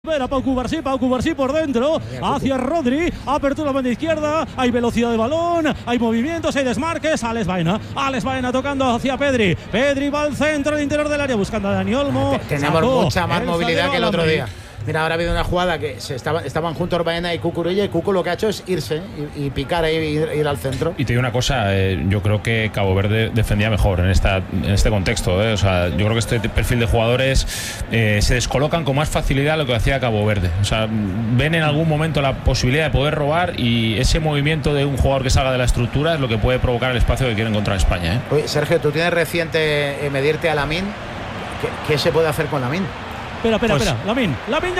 Ver a Pau Cubarsí por dentro, hacia Rodri, apertura a banda izquierda, hay velocidad de balón, hay movimientos, hay desmarques, Alex Baena tocando hacia Pedri va al centro, al interior del área, buscando a Dani Olmo. Tenemos mucha más movilidad que el otro día. Mira, ahora ha habido una jugada que estaban juntos Baena y Cucurella, y Cucu lo que ha hecho es irse y picar ahí, ir al centro. Y te digo una cosa, yo creo que Cabo Verde defendía mejor en este contexto, O sea, yo creo que este perfil de jugadores se descolocan con más facilidad de lo que hacía Cabo Verde. O sea, ven en algún momento la posibilidad de poder robar, y ese movimiento de un jugador que salga de la estructura es lo que puede provocar el espacio que quiere encontrar España. Oye, Sergio, tú tienes reciente medirte a Lamine. ¿Qué se puede hacer con Lamine? Espera. Lamine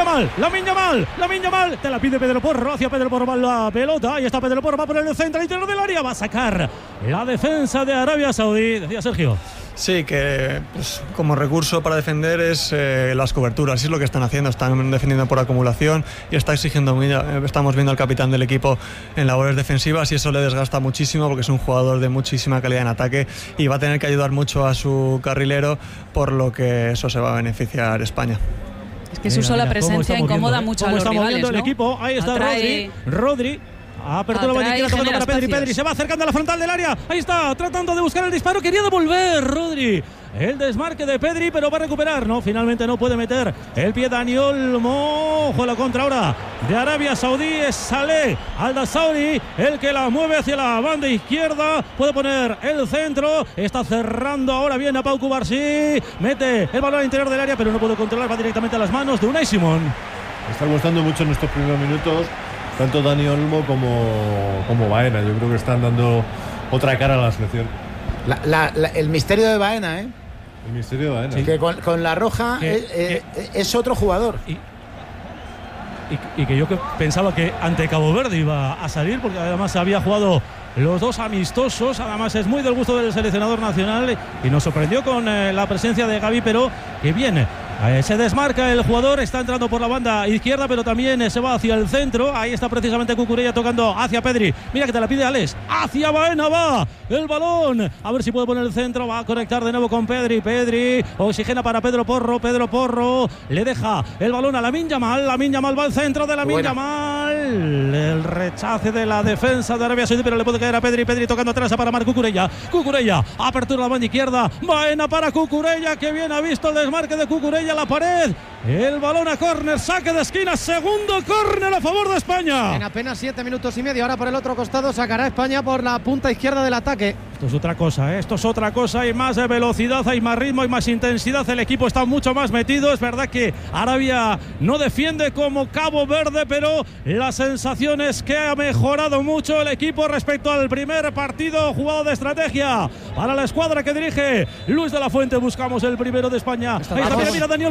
Yamal. Te la pide Pedro Porro. Hacia Pedro Porro va la pelota. Ahí está Pedro Porro. Va por el centro, al interior del área. Va a sacar la defensa de Arabia Saudí. Decía Sergio. Sí, que pues, como recurso para defender es las coberturas. Es lo que están haciendo. Están defendiendo por acumulación y está exigiendo. Estamos viendo al capitán del equipo en labores defensivas, y eso le desgasta muchísimo porque es un jugador de muchísima calidad en ataque y va a tener que ayudar mucho a su carrilero, por lo que eso se va a beneficiar España. Es que su sola presencia incomoda mucho a los rivales, ¿no? El equipo. Ahí está Rodri. Apertura la banda izquierda, tocando para Pedri. Se va acercando a la frontal del área. Ahí está, tratando de buscar el disparo. Quería devolver Rodri. El desmarque de Pedri, pero va a recuperar. No, finalmente no puede meter el pie Dani Olmo. Ojo a la contra ahora de Arabia Saudí. Es Saleh Al-Dasauri el que la mueve hacia la banda izquierda. Puede poner el centro. Está cerrando ahora bien a Pau Cubarsí. Mete el balón al interior del área, pero no puede controlar. Va directamente a las manos de Unai Simón. Está gustando mucho en estos primeros minutos tanto Dani Olmo como Baena. Yo creo que están dando otra cara a la selección. El misterio de Baena, El misterio de Baena. Sí. Que con la roja es otro jugador. Y que yo pensaba que ante Cabo Verde iba a salir, porque además había jugado los dos amistosos. Además es muy del gusto del seleccionador nacional y nos sorprendió con la presencia de Gavi, pero que viene. Se desmarca el jugador, está entrando por la banda izquierda, pero también se va hacia el centro. Ahí está precisamente Cucurella tocando hacia Pedri. Mira que te la pide Alex. Hacia Baena va el balón. A ver si puede poner el centro. Va a conectar de nuevo con Pedri. Oxigena para Pedro Porro. Le deja el balón a Lamine Yamal. Lamine Yamal va al centro de Lamine Yamal. El rechace de la defensa de Arabia Saudí, pero le puede caer a Pedri tocando atrás para Marc Cucurella. Apertura a la banda izquierda. Baena para Cucurella, que bien ha visto el desmarque de Cucurella. La pared, el balón a córner, saque de esquina, segundo córner a favor de España. En apenas 7 minutos y medio. Ahora por el otro costado sacará España por la punta izquierda del ataque. Esto es otra cosa, hay más velocidad, hay más ritmo, hay más intensidad, el equipo está mucho más metido. Es verdad que Arabia no defiende como Cabo Verde, pero la sensación es que ha mejorado mucho el equipo respecto al primer partido jugado de estrategia para la escuadra que dirige Luis de la Fuente. Buscamos el primero de España. Ahí está, mira Dani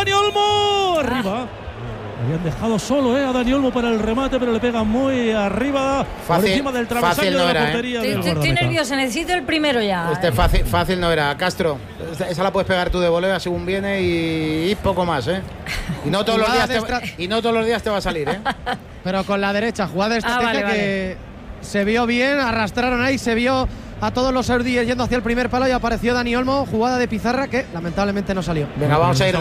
Olmo, arriba. Habían dejado solo a Dani Olmo para el remate, pero le pega muy arriba, por encima del travesaño de la portería. Estoy nervioso, necesito el primero ya. Fácil no era. Castro, esa la puedes pegar tú de volea según viene y poco más, Y no todos los días te va a salir, Pero con la derecha, jugada de estrategia que se vio bien, arrastraron ahí, se vio a todos los saudíes yendo hacia el primer palo y apareció Dani Olmo, jugada de pizarra que lamentablemente no salió. Venga, vamos a ir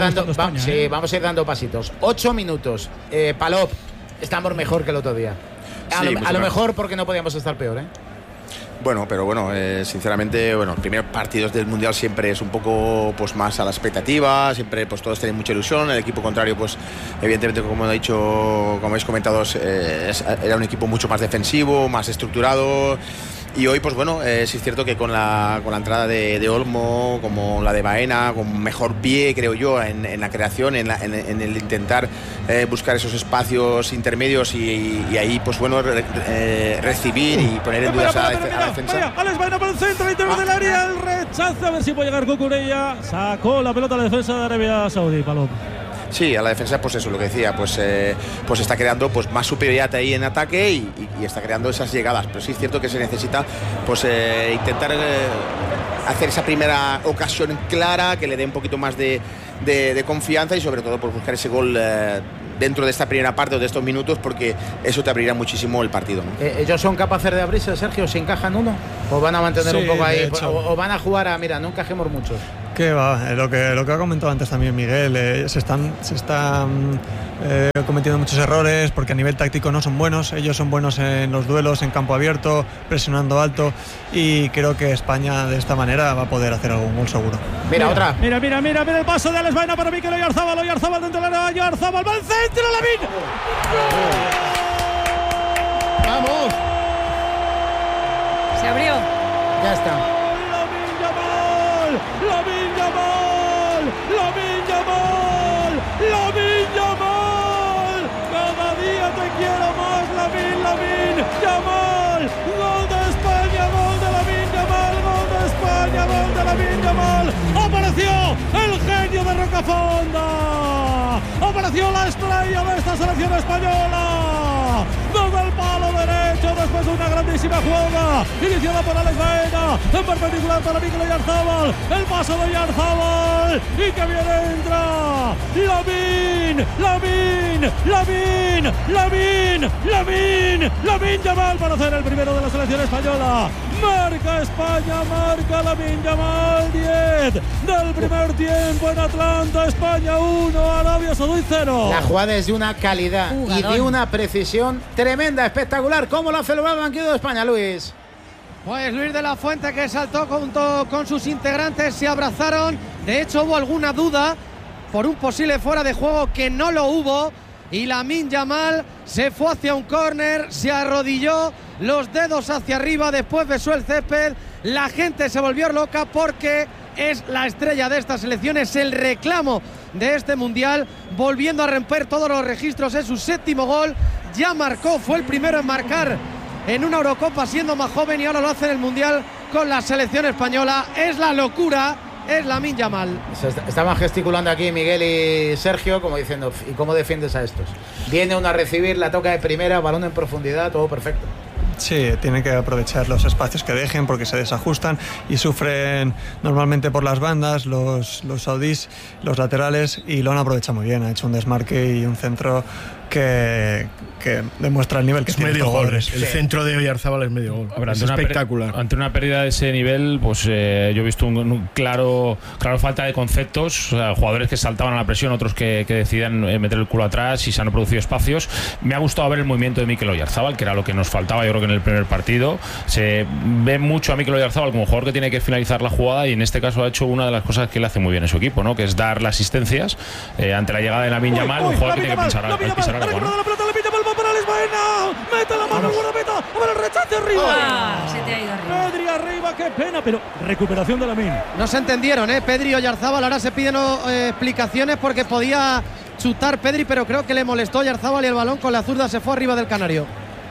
dando pasitos. 8 minutos. Palop, estamos mejor que el otro día. A lo mejor porque no podíamos estar peor, Bueno, pero sinceramente, los primeros partidos del Mundial siempre es un poco más a la expectativa, siempre todos tienen mucha ilusión. El equipo contrario, evidentemente, como habéis comentado, era un equipo mucho más defensivo, más estructurado. Y hoy, sí es cierto que con la entrada de Olmo, como la de Baena, con mejor pie, creo yo, en la creación, en el intentar buscar esos espacios intermedios y ahí, recibir y poner en duda a la defensa. Alex Baena para el centro, al interior del área, el rechazo, a ver si puede llegar Cucurella. Sacó la pelota a la defensa de Arabia Saudí, Palop. Sí, a la defensa, eso lo que decía, está creando más superioridad ahí en ataque y está creando esas llegadas. Pero sí es cierto que se necesita intentar hacer esa primera ocasión clara, que le dé un poquito más de confianza y sobre todo buscar ese gol dentro de esta primera parte o de estos minutos, porque eso te abrirá muchísimo el partido, ¿no? ¿Ellos son capaces de abrirse, Sergio, si encajan uno? ¿O van a mantener un poco ahí? ¿O van a jugar a, mira, no encajemos muchos? Que va, lo que ha comentado antes también Miguel, se están cometiendo muchos errores porque a nivel táctico no son buenos. Ellos son buenos en los duelos en campo abierto, presionando alto, y creo que España de esta manera va a poder hacer algún gol seguro. Mira otra. Mira el paso de Alex Baena para Mikel Oyarzabal. Oyarzabal dentro de la área. Oyarzabal va al centro. Lamine. ¡Vamos! Se abrió. Ya está. Lamine Yamal. Cada día te quiero más, Lamine Yamal. Gol de España, gol de Lamine Yamal, gol de España, gol de Lamine Yamal. Apareció el genio de Rocafonda. Apareció la estrella de esta selección española. Desde el palo derecho, después de una grandísima jugada iniciada por Alex Baena, en perpendicular para Mikel Oyarzabal. El paso de Oyarzabal y que bien entra Lamine Yamal para hacer el primero de la selección española. Marca España, marca Lamine Yamal. 10 del primer tiempo en Atlanta. España 1, Arabia Saudí 0. La jugada es de una calidad y de una precisión tremenda, espectacular. ¿Cómo lo ha celebrado el banquillo de España, Luis? Pues Luis de la Fuente, que saltó junto con sus integrantes, se abrazaron. De hecho, hubo alguna duda por un posible fuera de juego, que no lo hubo, y Lamine Yamal se fue hacia un córner, se arrodilló, los dedos hacia arriba, después besó el césped. La gente se volvió loca porque es la estrella de esta selección, es el reclamo de este mundial, volviendo a romper todos los registros. Es su 7º gol, ya marcó, fue el primero en marcar en una Eurocopa siendo más joven, y ahora lo hace en el mundial con la selección española. Es la locura, es Lamine Yamal. Estaban gesticulando aquí Miguel y Sergio, como diciendo, ¿y cómo defiendes a estos? Viene uno a recibir, la toca de primera, balón en profundidad, todo perfecto. Sí, tienen que aprovechar los espacios que dejen porque se desajustan y sufren normalmente por las bandas los saudíes, los laterales, y lo han aprovechado muy bien. Ha hecho un desmarque y un centro que demuestra el nivel que tienen los jugadores. El centro de Oyarzabal es medio gol. Hombre, es espectacular. Ante una pérdida de ese nivel, pues yo he visto un claro falta de conceptos. O sea, jugadores que saltaban a la presión, otros que decidían meter el culo atrás, y se han producido espacios. Me ha gustado ver el movimiento de Mikel Oyarzabal, que era lo que nos faltaba, yo creo que en el primer partido. Se ve mucho a Mikel Oyarzabal como jugador que tiene que finalizar la jugada, y en este caso ha hecho una de las cosas que le hace muy bien a su equipo, ¿no? Que es dar las asistencias ante la llegada de Lamine Yamal, un jugador que tiene que pisar algo, ¿no? La pelota, Lamine Yamal va para Alex Baena. Mete la mano, buena meta. A ver el rechace arriba. Se te ha ido arriba. Pedri arriba, qué pena, pero recuperación de Lamine. No se entendieron, Pedri y Oyarzabal. Ahora se piden explicaciones porque podía chutar Pedri, pero creo que le molestó Oyarzabal y el balón con la zurda se fue arriba del canario.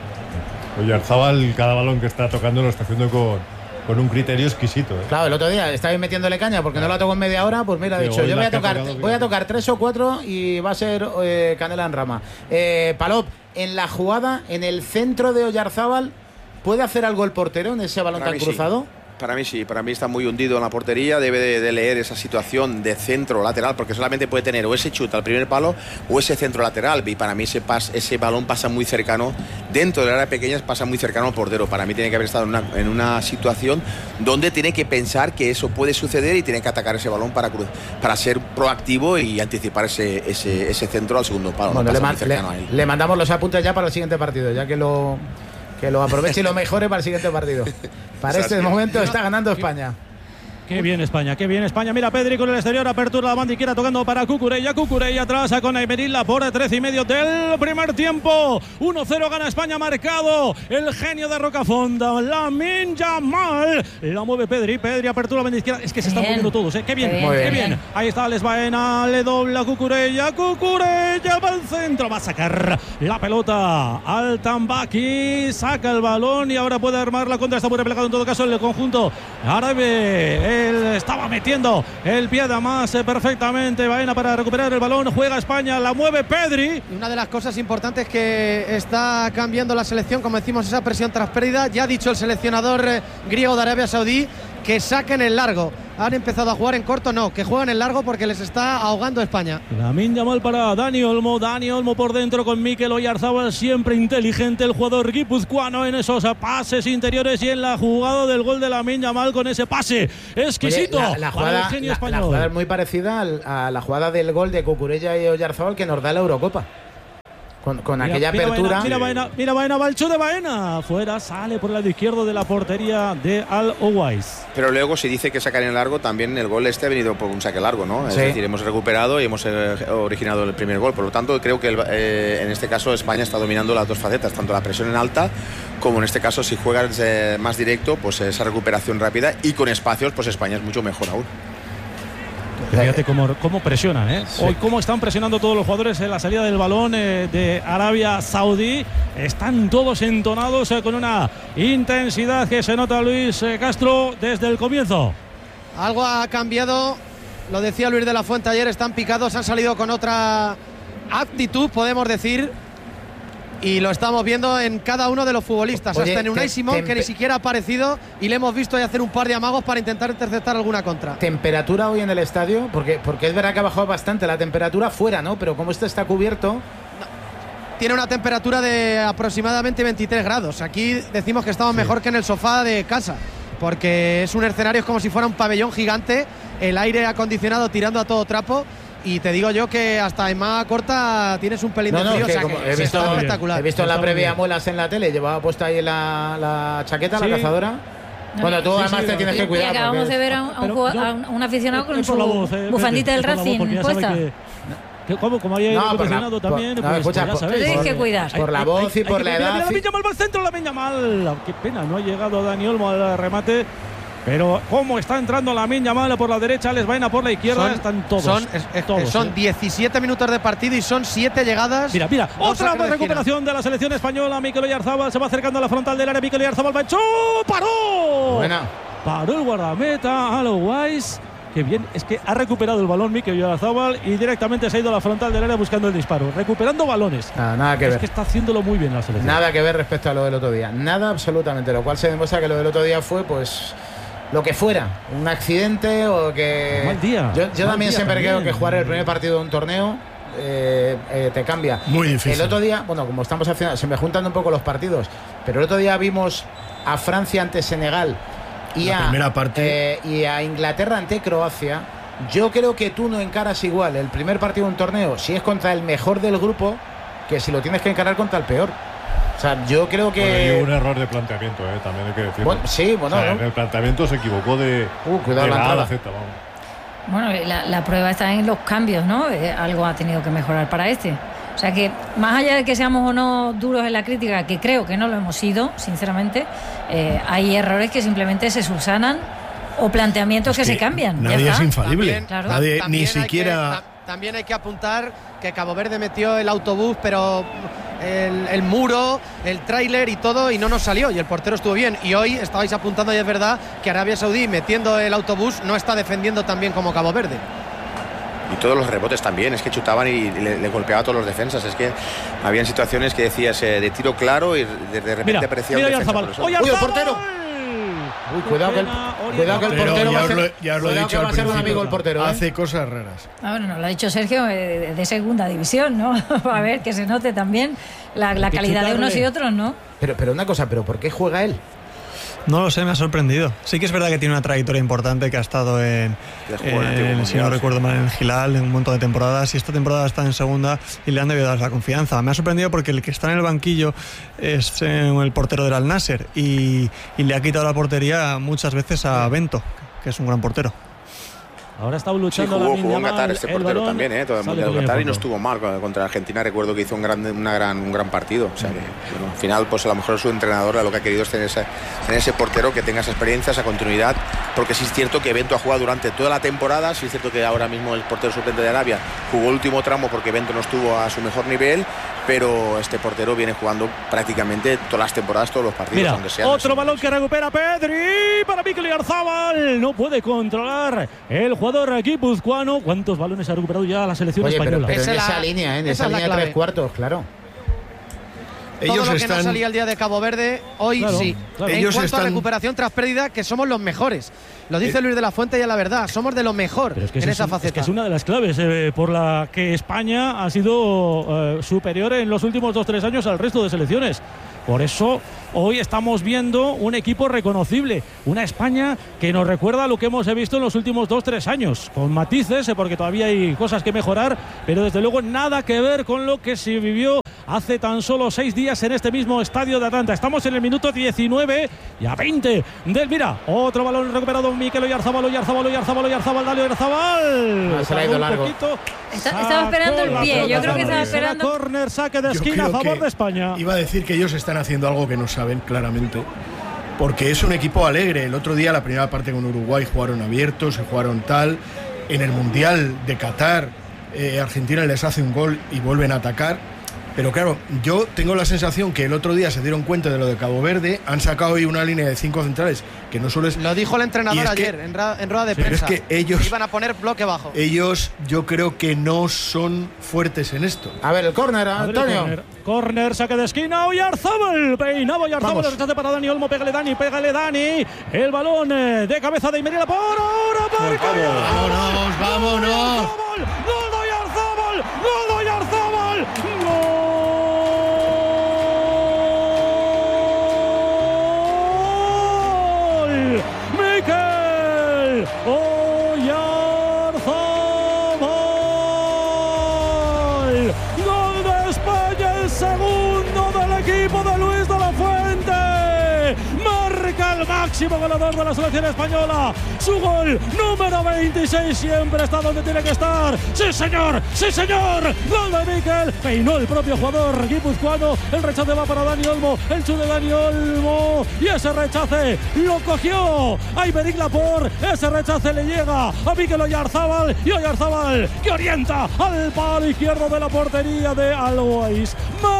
Oyarzabal, cada balón que está tocando lo está haciendo con un criterio exquisito. Claro, el otro día estaba metiéndole caña porque no la tocó en media hora. Pues mira, ha dicho, yo voy a tocar 3 o 4 y va a ser canela en rama. Palop, en la jugada, en el centro de Oyarzabal, ¿puede hacer algo el portero en ese balón tan cruzado? Sí. Para mí sí, para mí está muy hundido en la portería, debe de leer esa situación de centro lateral, porque solamente puede tener o ese chute al primer palo o ese centro lateral, y para mí ese balón pasa muy cercano, dentro del área pequeña pasa muy cercano al portero. Para mí tiene que haber estado en una situación donde tiene que pensar que eso puede suceder y tiene que atacar ese balón para ser proactivo y anticipar ese centro al segundo palo. Bueno, le mandamos los apuntes ya para el siguiente partido, ya que lo aproveche y lo mejore para el siguiente partido. Para este momento está ganando España. Qué bien España, qué bien España. Mira Pedri con el exterior, apertura la banda izquierda tocando para Cucurella atrás con Aymerilla por 13,5 del primer tiempo. 1-0 gana España, marcado el genio de Rocafonda, Lamine Yamal. La mueve Pedri, apertura la banda izquierda. Es que se están moviendo todos, qué bien, qué bien. Ahí está Alex Baena, le dobla Cucurella va al centro, va a sacar la pelota al Tambaqui, saca el balón y ahora puede armar la contra. Está muy replegado en todo caso el conjunto árabe. Él estaba metiendo el pie de más perfectamente. Baena para recuperar el balón. Juega España, la mueve Pedri. Una de las cosas importantes que está cambiando la selección, como decimos, esa presión tras pérdida. Ya ha dicho el seleccionador griego de Arabia Saudí que saquen el largo. Han empezado a jugar en corto, no, que juegan en largo porque les está ahogando España. Lamine Yamal para Dani Olmo por dentro con Mikel Oyarzabal, siempre inteligente el jugador guipuzcoano en esos pases interiores y en la jugada del gol de Lamine Yamal con ese pase exquisito. Oye, la jugada es muy parecida a la jugada del gol de Cucurella y Oyarzabal que nos da la Eurocopa. Con aquella apertura. Mira Baena, va el chute de Baena. Fuera, sale por el lado izquierdo de la portería de Al Owais. Pero luego se dice que sacar en largo, también el gol ha venido por un saque largo, ¿no? Sí. Es decir, hemos recuperado y hemos originado el primer gol. Por lo tanto, creo que en este caso España está dominando las dos facetas, tanto la presión en alta como en este caso si juegas más directo, pues esa recuperación rápida y con espacios, pues España es mucho mejor aún. Fíjate cómo presionan, ¿eh? Sí. Hoy cómo están presionando todos los jugadores en la salida del balón de Arabia Saudí. Están todos entonados con una intensidad que se nota, Luis Castro, desde el comienzo. Algo ha cambiado, lo decía Luis de la Fuente ayer, están picados, han salido con otra actitud, podemos decir. Y lo estamos viendo en cada uno de los futbolistas. Oye, hasta en Unai Simón, que ni siquiera ha aparecido y le hemos visto hacer un par de amagos para intentar interceptar alguna contra. ¿Temperatura hoy en el estadio? Porque es verdad que ha bajado bastante la temperatura fuera, ¿no? Pero como esto está cubierto... No. Tiene una temperatura de aproximadamente 23 grados. Aquí decimos que estamos mejor que en el sofá de casa, porque es un escenario, es como si fuera un pabellón gigante, el aire acondicionado tirando a todo trapo. Y te digo yo que hasta en manga corta tienes un pelín de frío, o sea que he visto espectacular. He visto en la previa muelas en la tele, llevaba puesta ahí la chaqueta, la cazadora. Bueno, tú además te tienes que cuidar. Y acabamos de ver a un aficionado con su bufandita del Racing puesta. Como hay aficionado también, pues ya sabéis. Tienes que cuidar. Por la voz y por la edad. Lamine Yamal va al centro, Lamine Yamal. Qué pena, no ha llegado Dani Olmo al remate. Pero cómo está entrando Lamine Yamal por la derecha, Les Baena por la izquierda, están todos. Son 17 minutos de partido y son 7 llegadas. Mira, otra recuperación de la selección española. Mikel Oyarzabal se va acercando a la frontal del área. Mikel Oyarzabal va hecho. ¡Paró! Buena. Paró el guardameta, Al Owais. Qué bien, es que ha recuperado el balón Mikel Oyarzabal y directamente se ha ido a la frontal del área buscando el disparo, recuperando balones. Nada que ver. Es que está haciéndolo muy bien la selección. Nada que ver respecto a lo del otro día. Nada absolutamente, lo cual se demuestra que lo del otro día fue pues lo que fuera, un accidente o que... Mal día. Yo también siempre creo que jugar el primer partido de un torneo te cambia. Muy difícil. El otro día, bueno, como estamos haciendo, se me juntan un poco los partidos, pero el otro día vimos a Francia ante Senegal y a Inglaterra ante Croacia. Yo creo que tú no encaras igual el primer partido de un torneo si es contra el mejor del grupo que si lo tienes que encarar contra el peor. O sea, yo creo que... Bueno, y un error de planteamiento, también hay que decirlo. Bueno, sí, bueno. O sea, en el planteamiento se equivocó de la A a la Z, vamos. Bueno, la prueba está en los cambios, ¿no? Algo ha tenido que mejorar para este. O sea que, más allá de que seamos o no duros en la crítica, que creo que no lo hemos sido, sinceramente, hay errores que simplemente se subsanan o planteamientos que se cambian. Nadie es infalible. También, claro. Nadie, también ni siquiera... También hay que apuntar que Cabo Verde metió el autobús, pero el muro, el tráiler y todo, y no nos salió, y el portero estuvo bien. Y hoy estabais apuntando, y es verdad, que Arabia Saudí, metiendo el autobús, no está defendiendo tan bien como Cabo Verde. Y todos los rebotes también, es que chutaban y le golpeaba a todos los defensas. Es que habían situaciones que decías de tiro claro y de repente aparecía un defensa. ¡Uy, el portero! Uy, cuidado que el portero va a ser un amigo el portero. Hace cosas raras. Bueno, nos lo ha dicho Sergio, de segunda división, ¿no? A ver, que se note también la calidad de unos y otros, ¿no? Pero una cosa, ¿pero por qué juega él? No lo sé, me ha sorprendido. Sí que es verdad que tiene una trayectoria importante, que ha estado si no recuerdo mal, en Gilal en un montón de temporadas, y esta temporada está en segunda y le han debido dar la confianza. Me ha sorprendido porque el que está en el banquillo es el portero del Al Nasser y le ha quitado la portería muchas veces a Bento, que es un gran portero. Ahora está luchando jugó en Qatar este portero también, todo el Mundial de Qatar, y no estuvo mal contra Argentina. Recuerdo que hizo un gran partido. O sea que, bueno, al final, pues a lo mejor su entrenador lo que ha querido es tener ese portero que tenga esa experiencia, esa continuidad, porque sí es cierto que Bento ha jugado durante toda la temporada. Sí es cierto que ahora mismo el portero suplente de Arabia jugó el último tramo porque Bento no estuvo a su mejor nivel, pero este portero viene jugando prácticamente todas las temporadas, todos los partidos. Mira, aunque sean otro balón que recupera Pedri para Mikel Oyarzabal. No puede controlar el jugador guipuzcoano. ¿Cuántos balones ha recuperado ya la selección española? Pero en esa línea, en esa línea de 3/4, claro. Todo lo que no salía el día de Cabo Verde, hoy claro, sí. Claro. En cuanto a recuperación tras pérdida, que somos los mejores. Lo dice Luis de la Fuente y es la verdad. Somos de lo mejor en esa faceta. Es que es una de las claves por la que España ha sido superior en los últimos 2-3 años al resto de selecciones. Por eso hoy estamos viendo un equipo reconocible, una España que nos recuerda a lo que hemos visto en los últimos 2-3 años, con matices, porque todavía hay cosas que mejorar, pero desde luego nada que ver con lo que se vivió hace tan solo 6 días en este mismo estadio de Atlanta. Estamos en el minuto 19 y a 20 del mira. Otro balón recuperado, Mikel Oyarzabal, dale Oyarzabal. Se le ha ido largo. Estaba esperando el pie, yo creo que estaba esperando. Córner, saque de esquina a favor de España. Iba a decir que ellos están haciendo algo que no saben claramente, porque es un equipo alegre. El otro día, la primera parte con Uruguay, jugaron abiertos, se jugaron tal. En el Mundial de Qatar, Argentina les hace un gol y vuelven a atacar. Pero claro, yo tengo la sensación que el otro día se dieron cuenta de lo de Cabo Verde, han sacado hoy una línea de 5 centrales que no suele. Lo dijo el entrenador ayer en rueda de prensa. Pero es que ellos iban a poner bloque bajo. Ellos, yo creo que no son fuertes en esto. A ver, el córner, Antonio. Córner, saque de esquina, Oyarzabal, peinaba Oyarzabal, el rechace para Dani Olmo, pégale Dani, el balón de cabeza de Imerila por ahora, vámonos. Gol de Oyarzabal, Mikel Oyarzabal, gol de España, el segundo del equipo de Luis de la Fuente, marca el máximo goleador de la selección española, su gol número 26, siempre está donde tiene que estar, sí señor, gol de Mikel, peinó el propio jugador guipuzcoano, el rechace va para Dani Olmo, el chute de Dani Olmo, y ese rechace lo cogió Aymeric Laporte, ese rechace le llega a Mikel Oyarzabal, y Oyarzabal que orienta al palo izquierdo de la portería de Always.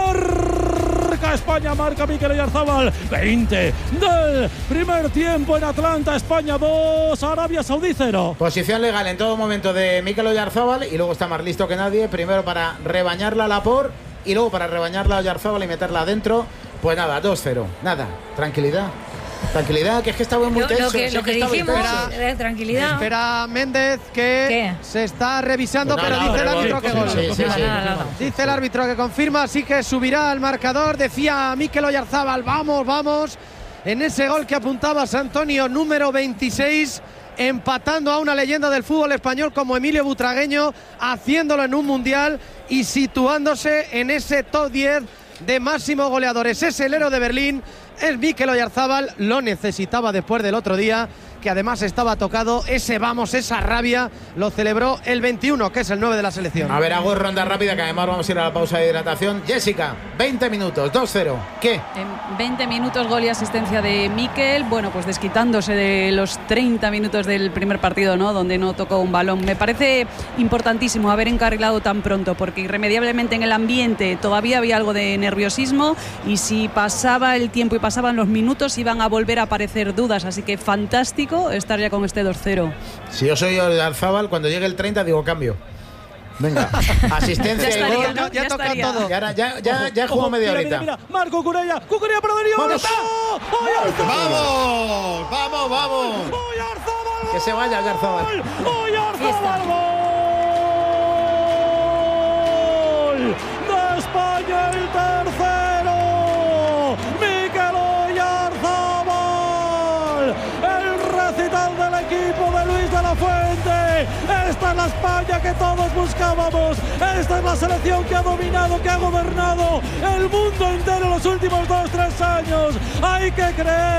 Marca España, marca Mikel Oyarzabal, 20 del primer tiempo en Atlanta, España 2, Arabia Saudí 0. Posición legal en todo momento de Mikel Oyarzabal, y luego está más listo que nadie, primero para rebañarla a Laporte y luego para rebañarla a Oyarzabal y meterla adentro. Pues nada, 2-0, nada, tranquilidad, que es que estaba muy tenso. Lo que dijimos, tranquilidad. Espera Méndez, que se está revisando, pero dice el árbitro que gol. Dice el árbitro que confirma, así que subirá al marcador. Decía Mikel Oyarzabal, vamos, en ese gol que apuntaba Antonio, número 26, empatando a una leyenda del fútbol español como Emilio Butragueño, haciéndolo en un mundial y situándose en ese top 10 de máximos goleadores. Es el héroe de Berlín, es Mikel Oyarzabal, lo necesitaba después del otro día, que además estaba tocado. Esa rabia lo celebró el 21, que es el 9 de la selección. A ver, hago ronda rápida, que además vamos a ir a la pausa de hidratación. Jessica, 20 minutos, 2-0. ¿Qué? En 20 minutos gol y asistencia de Mikel, bueno, pues desquitándose de los 30 minutos del primer partido, ¿no?, donde no tocó un balón. Me parece importantísimo haber encarrilado tan pronto, porque irremediablemente en el ambiente todavía había algo de nerviosismo, y si pasaba el tiempo y pasaban los minutos iban a volver a aparecer dudas, así que fantástico estar ya con este 2-0. Si yo soy Oyarzabal, cuando llegue el 30 digo cambio. Venga, asistencia y gol. Ya toca todo. Ya jugó media horita. Mira, Marco Cucurella para Dani Olmo. ¡Vamos! Que se vaya Oyarzabal. Oyarzabal, gol de España, el tercero. Mikel Oyarzabal, el recital del equipo de Luis de la Fuente. Esta es la España que todos buscábamos. Esta es la selección que ha dominado, que ha gobernado el mundo entero en los últimos 2-3 años. Hay que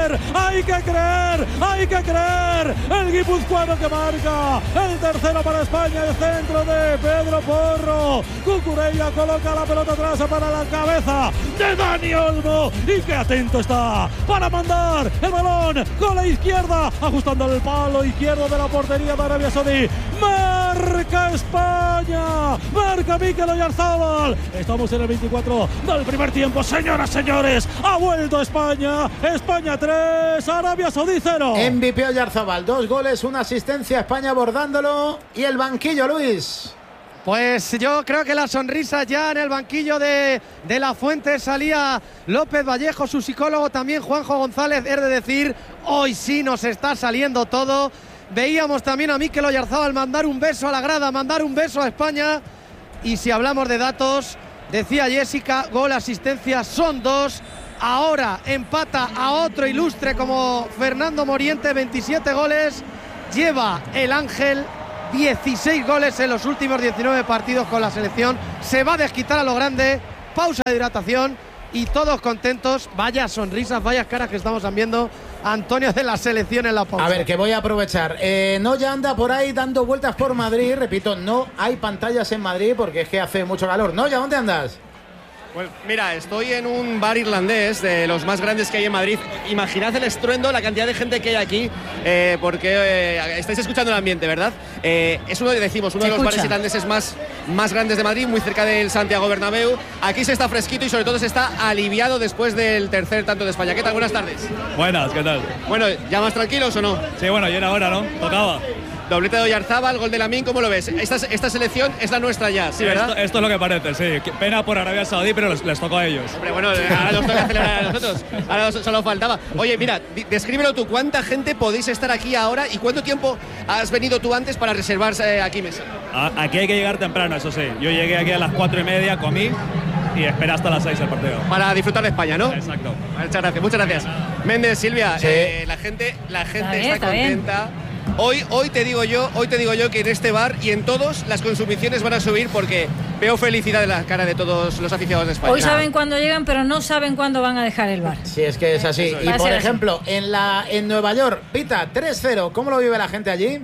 creer. El guipuzcoano que marca el tercero para España, el centro de Pedro Porro. Cucurella coloca la pelota atrás para la cabeza de Dani Olmo, y que atento está para mandar el balón con la izquierda, ajustando el palo izquierdo de la portería de Arabia Saudí. Marca España, marca Mikel Oyarzabal. Estamos en el 24 del primer tiempo, señoras, señores. Ha vuelto España 3, Arabia Saudí 0. MVP Oyarzabal, 2 goles, 1 asistencia, España abordándolo. Y el banquillo, Luis. Pues yo creo que la sonrisa ya en el banquillo de la Fuente. Salía López Vallejo, su psicólogo, también Juanjo González. Es de decir, hoy sí nos está saliendo todo. Veíamos también a Mikel Oyarzábal mandar un beso a la grada, mandar un beso a España. Y si hablamos de datos, decía Jessica, gol, asistencia, son 2. Ahora empata a otro ilustre como Fernando Moriente, 27 goles. Lleva el Ángel 16 goles en los últimos 19 partidos con la selección. Se va a desquitar a lo grande. Pausa de hidratación y todos contentos. Vaya sonrisas, vaya caras que estamos viendo. Antonio, de la selección en la pausa. A ver, que voy a aprovechar. Noya anda por ahí dando vueltas por Madrid. Repito, no hay pantallas en Madrid porque es que hace mucho calor. Noya, ¿dónde andas? Pues mira, estoy en un bar irlandés de los más grandes que hay en Madrid. Imaginad el estruendo, la cantidad de gente que hay aquí, porque estáis escuchando el ambiente, ¿verdad? Es uno de los bares irlandeses más grandes de Madrid, muy cerca del Santiago Bernabéu. Aquí se está fresquito y sobre todo se está aliviado después del tercer tanto de España. ¿Qué tal? Buenas tardes. Buenas, ¿qué tal? Bueno, ¿ya más tranquilos o no? Sí, bueno, ya era hora, ¿no? Tocaba. Doblete de Oyarzábal, gol de Lamine, ¿cómo lo ves? Esta selección es la nuestra ya, ¿sí, verdad? Esto es lo que parece, sí. Qué pena por Arabia Saudí, pero les tocó a ellos. Hombre, bueno, ahora nos toca celebrar a nosotros. Ahora solo faltaba. Oye, mira, descríbelo tú. ¿Cuánta gente podéis estar aquí ahora y cuánto tiempo has venido tú antes para reservar aquí mesa? Aquí hay que llegar temprano, eso sí. Yo llegué aquí a las 4:30, comí y espera hasta las 6 el partido. Para disfrutar de España, ¿no? Exacto. Muchas gracias. Méndez, Silvia, sí. La gente está contenta. Hoy te digo yo que en este bar y en todos las consumiciones van a subir porque veo felicidad en la cara de todos los aficionados de España. Hoy saben cuándo llegan, pero no saben cuándo van a dejar el bar. Sí, es que es así. Y por ejemplo, en Nueva York, Pita, 3-0, ¿cómo lo vive la gente allí?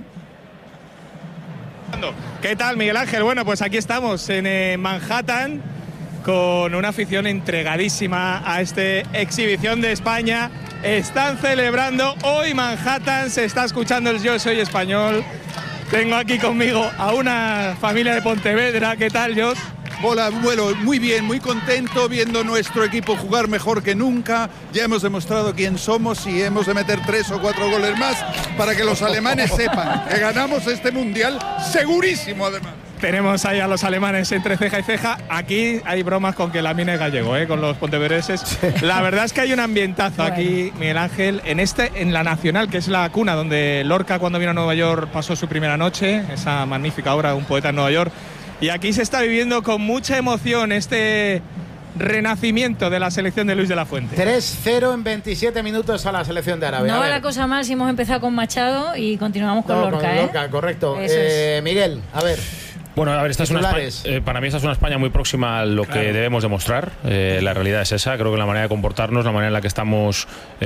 ¿Qué tal, Miguel Ángel? Bueno, pues aquí estamos en Manhattan con una afición entregadísima a esta exhibición de España. Están celebrando hoy Manhattan, se está escuchando el Yo Soy Español. Tengo aquí conmigo a una familia de Pontevedra. ¿Qué tal, Jos? Hola, bueno, muy bien, muy contento viendo nuestro equipo jugar mejor que nunca. Ya hemos demostrado quién somos y hemos de meter 3 o 4 goles más para que los alemanes sepan que ganamos este mundial segurísimo, además. Tenemos ahí a los alemanes entre ceja y ceja. Aquí hay bromas con que Lamine es gallego, con los pontevedreses. La verdad es que hay un ambientazo aquí, Miguel Ángel, en la Nacional, que es la cuna donde Lorca, cuando vino a Nueva York, pasó su primera noche, esa magnífica obra, Un poeta en Nueva York. Y aquí se está viviendo con mucha emoción este renacimiento de la selección de Luis de la Fuente. 3-0 en 27 minutos a la selección de Arabia. No va la cosa mal si hemos empezado con Machado y continuamos con Lorca. Con Lorca, correcto. Miguel, a ver. Bueno, a ver, para mí esta es una España muy próxima a lo que debemos demostrar. La realidad es esa. Creo que la manera de comportarnos, la manera en la que estamos,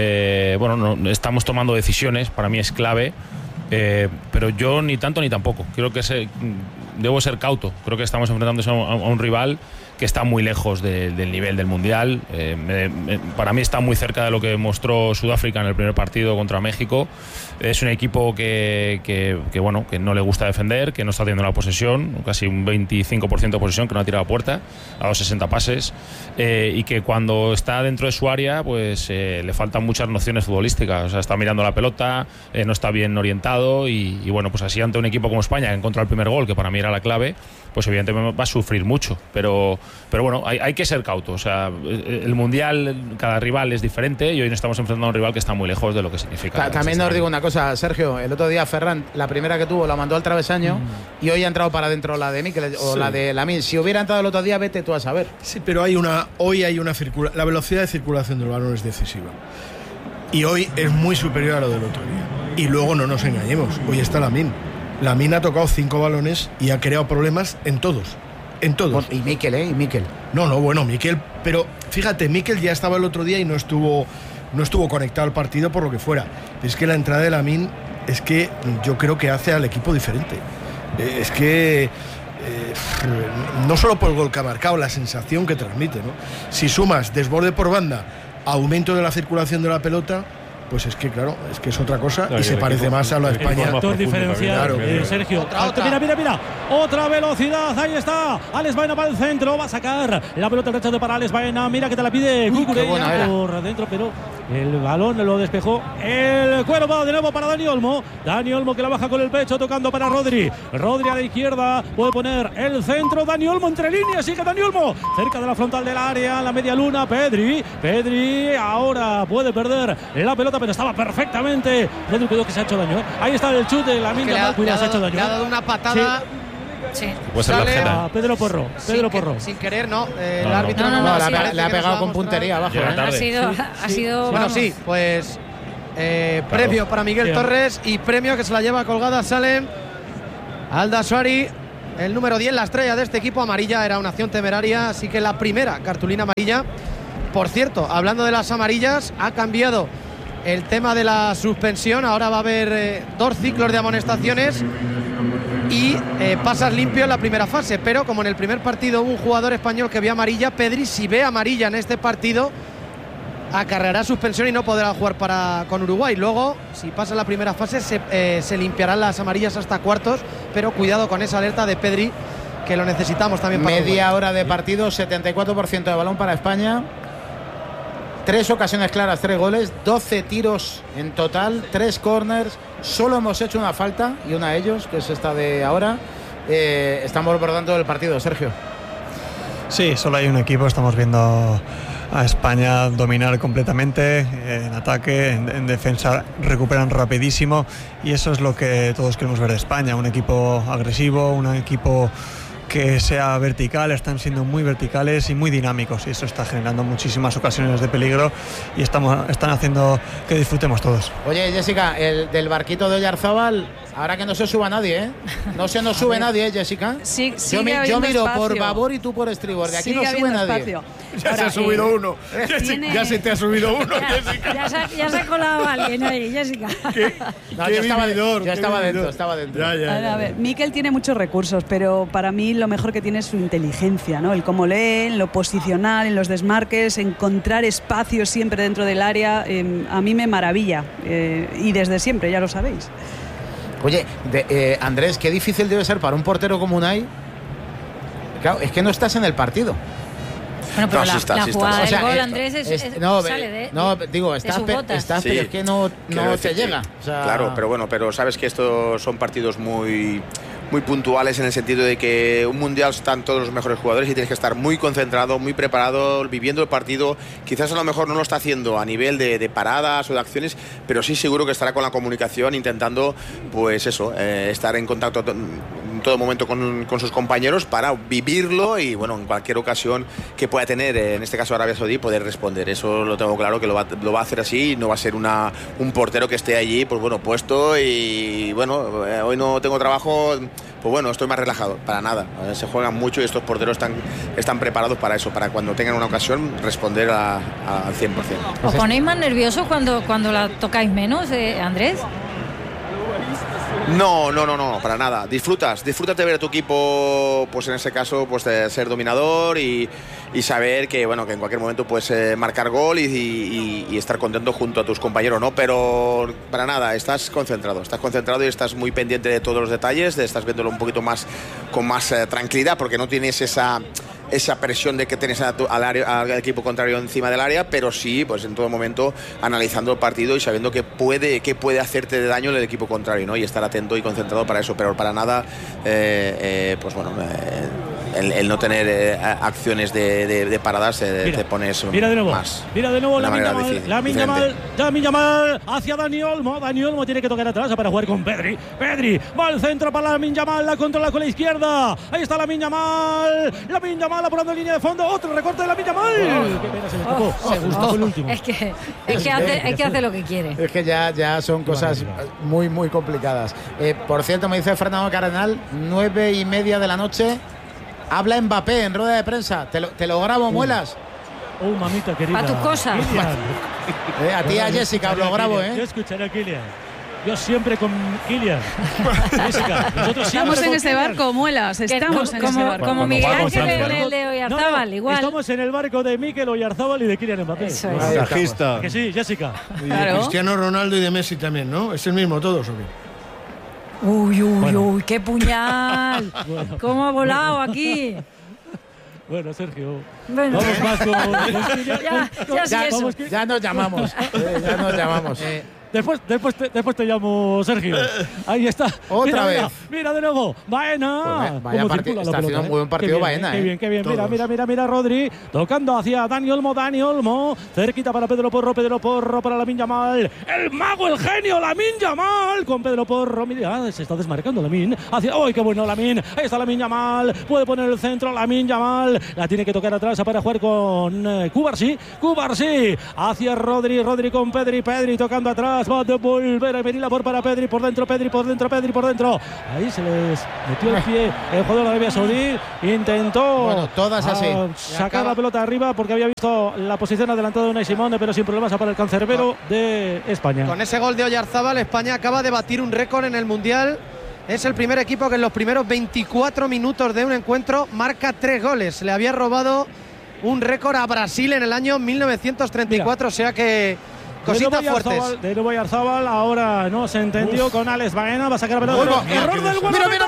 estamos tomando decisiones, para mí es clave. Pero yo ni tanto ni tampoco. Creo que debo ser cauto. Creo que estamos enfrentándose a un rival que está muy lejos del nivel del Mundial. Para mí está muy cerca de lo que mostró Sudáfrica en el primer partido contra México. Es un equipo que no le gusta defender, que no está teniendo la posesión, casi un 25% de posesión, que no ha tirado a puerta, ha dado 60 pases, y que cuando está dentro de su área pues le faltan muchas nociones futbolísticas. O sea, está mirando la pelota, no está bien orientado y bueno, pues así ante un equipo como España que encontró el primer gol, que para mí era la clave, pues evidentemente va a sufrir mucho, pero bueno, hay que ser cauto. O sea, el Mundial, cada rival es diferente y hoy nos estamos enfrentando a un rival que está muy lejos de lo que significa. También os digo una cosa, Sergio, el otro día Ferran, la primera que tuvo la mandó al travesaño y hoy ha entrado para adentro la de Mikel o la de Lamine. Si hubiera entrado el otro día, vete tú a saber. Sí, pero hoy hay una la velocidad de circulación del balón es decisiva. Y hoy es muy superior a lo del otro día. Y luego no nos engañemos, hoy está Lamine. Lamine ha tocado 5 balones y ha creado problemas en todos. En todos. Y Mikel, ¿eh? Y Mikel. Bueno, Mikel, pero fíjate, Mikel ya estaba el otro día y no estuvo conectado al partido por lo que fuera. Es que la entrada de Lamine es que yo creo que hace al equipo diferente. Es que no solo por el gol que ha marcado, la sensación que transmite, ¿no? Si sumas desborde por banda, aumento de la circulación de la pelota, pues es que claro, es que es otra cosa y se parece más a la España. Factor diferencial, Sergio. Mira, otra velocidad, ahí está. Alex Baena para el centro, va a sacar la pelota al rechazo para Alex Baena. Mira que te la pide Cucurella por dentro, pero El balón lo despejó el Cuervo, de nuevo para Dani Olmo. Dani Olmo que la baja con el pecho, tocando para Rodri. Rodri a la izquierda, puede poner el centro. Dani Olmo entre líneas, sigue Dani Olmo cerca de la frontal del área, la media luna. Pedri ahora puede perder la pelota, pero estaba perfectamente. Pedri, cuidado que se ha hecho daño, ¿eh? Ahí está el chute de Lamine Yamal, cuidado, se ha hecho daño. Le ha dado una patada. Sí. Pues sale a Pedro Porro. Sin querer, no. El árbitro no, le ha pegado con puntería abajo. Ha sido. Bueno, sí, pues premio para Miguel Torres y premio que se la lleva colgada Salem Aldasuari, el número 10, la estrella de este equipo. Amarilla, era una acción temeraria, así que la primera cartulina amarilla. Por cierto, hablando de las amarillas, ha cambiado el tema de la suspensión. Ahora va a haber 2 ciclos de amonestaciones y pasas limpio en la primera fase, pero como en el primer partido hubo un jugador español que vio amarilla, Pedri, si ve amarilla en este partido, acarreará suspensión y no podrá jugar con Uruguay. Luego, si pasa la primera fase, se limpiarán las amarillas hasta cuartos, pero cuidado con esa alerta de Pedri, que lo necesitamos también para media hora de partido, 74% de balón para España. 3 ocasiones claras, 3 goles, 12 tiros en total, 3 corners. Solo hemos hecho una falta y una a ellos, que es esta de ahora. Estamos bordando el partido, Sergio. Sí, solo hay un equipo. Estamos viendo a España dominar completamente en ataque, en defensa recuperan rapidísimo, y eso es lo que todos queremos ver de España. Un equipo agresivo, un equipo que sea vertical. Están siendo muy verticales y muy dinámicos, y eso está generando muchísimas ocasiones de peligro y están haciendo que disfrutemos todos. Oye, Jessica, el del barquito de Oyarzábal, ahora que no se suba nadie, ¿eh? No se nos sube nadie, Jessica. Sí, yo miro espacio por babor y tú por estribor. De aquí sigue no sube nadie. Espacio. Ya ahora, se ha subido uno. Ya se te ha subido uno, Jessica. Ya se ha colado alguien ahí, Jessica. No, yo estaba dentro. A ver, Mikel tiene muchos recursos, pero para mí lo mejor que tiene es su inteligencia, ¿no? El cómo lee, en lo posicional, en los desmarques, encontrar espacios siempre dentro del área. A mí me maravilla, y desde siempre, ya lo sabéis. Oye, Andrés, qué difícil debe ser para un portero como Unai. Claro, es que no estás en el partido. Bueno, pero la jugada del gol, Andrés, estás, sí. Pero es que no te llega. O sea... Claro, pero sabes que estos son partidos muy puntuales, en el sentido de que un mundial están todos los mejores jugadores y tienes que estar muy concentrado, muy preparado, viviendo el partido. Quizás a lo mejor no lo está haciendo a nivel de paradas o de acciones, pero sí seguro que estará con la comunicación, intentando, pues eso, estar en contacto en todo momento con sus compañeros para vivirlo y, bueno, en cualquier ocasión que pueda tener, en este caso Arabia Saudí, poder responder. Eso lo tengo claro, que lo va a hacer así. No va a ser un portero que esté allí, pues bueno, puesto y, bueno, hoy no tengo trabajo, pues bueno, estoy más relajado. Para nada, se juegan mucho y estos porteros están preparados para eso, para cuando tengan una ocasión responder al 100%. ¿Os ponéis más nerviosos cuando la tocáis menos, Andrés? No, para nada. Disfrútate ver a tu equipo, pues en ese caso, pues de ser dominador y saber que, bueno, que en cualquier momento puedes marcar gol y estar contento junto a tus compañeros, ¿no? Pero para nada, estás concentrado y estás muy pendiente de todos los detalles, estás viéndolo un poquito más con más tranquilidad, porque no tienes esa presión de que tienes al equipo contrario encima del área, pero sí, pues en todo momento analizando el partido y sabiendo que puede hacerte de daño el equipo contrario, ¿no? Y estar atento y concentrado para eso, pero para nada, pues bueno, el no tener acciones de paradas te pones mira de nuevo, más. Mira de nuevo Lamine Yamal hacia Dani Olmo. Dani Olmo tiene que tocar atrás para jugar con Pedri. Pedri va al centro para Lamine Yamal, la controla con la izquierda. Ahí está Lamine Yamal apurando en línea de fondo. Otro recorte de Lamine Yamal. Qué pena, se le tocó. Se gustó el último. Es que hace lo que quiere. Es que ya son cosas muy, muy complicadas. Por cierto, me dice Fernando Cardenal, 9:30 de la noche. Habla Mbappé en rueda de prensa. Te lo grabo, Muelas. Mamita querida. Para tus cosas. A ti, a Jessica, lo grabo, Yo escucharé a Kylian. Yo siempre con Kylian. Jessica, nosotros estamos en ese barco, Muelas. Estamos en ese barco. Como Miguel Ángel en el de Oyarzábal, igual. Estamos en el barco de Mikel Oyarzábal y de Kylian Mbappé. Eso es. Que sí, Jessica. Y de Cristiano Ronaldo y de Messi también, ¿no? ¿Es el mismo todos o qué? Uy, qué puñal. ¿Cómo ha volado aquí? Bueno, Sergio. Bueno. Vamos más con Ya nos llamamos. Ya nos llamamos. Después te llamo Sergio. Ahí está. Otra vez. Mira de nuevo. Baena. Vaya partido. Está haciendo un buen partido Baena. Qué bien. Mira, Rodri. Tocando hacia Dani Olmo. Cerquita para Pedro Porro para Lamine Yamal. El mago, el genio, Lamine Yamal. Con Pedro Porro. Mira, se está desmarcando Lamine. ¡Ay, qué bueno Lamine! Ahí está Lamine Yamal. Puede poner el centro. Lamine Yamal. La tiene que tocar atrás para jugar con Cubarsí. Hacia Rodri con Pedri tocando atrás. Va a devolver a venir por para Pedri por dentro. Ahí se les metió el pie el jugador de Arabia Saudí. Intentó todas así sacar la pelota arriba porque había visto la posición adelantada de Unai Simón, pero sin problemas para el cancerbero de España. Con ese gol de Oyarzábal, España acaba de batir un récord en el Mundial. Es el primer equipo que en los primeros 24 minutos de un encuentro marca 3 goles. Le había robado un récord a Brasil en el año 1934, o sea que cositas fuertes. De nuevo Oyarzábal, ahora no se entendió con Alex Baena, va a sacar la pelota. Error del guardameta.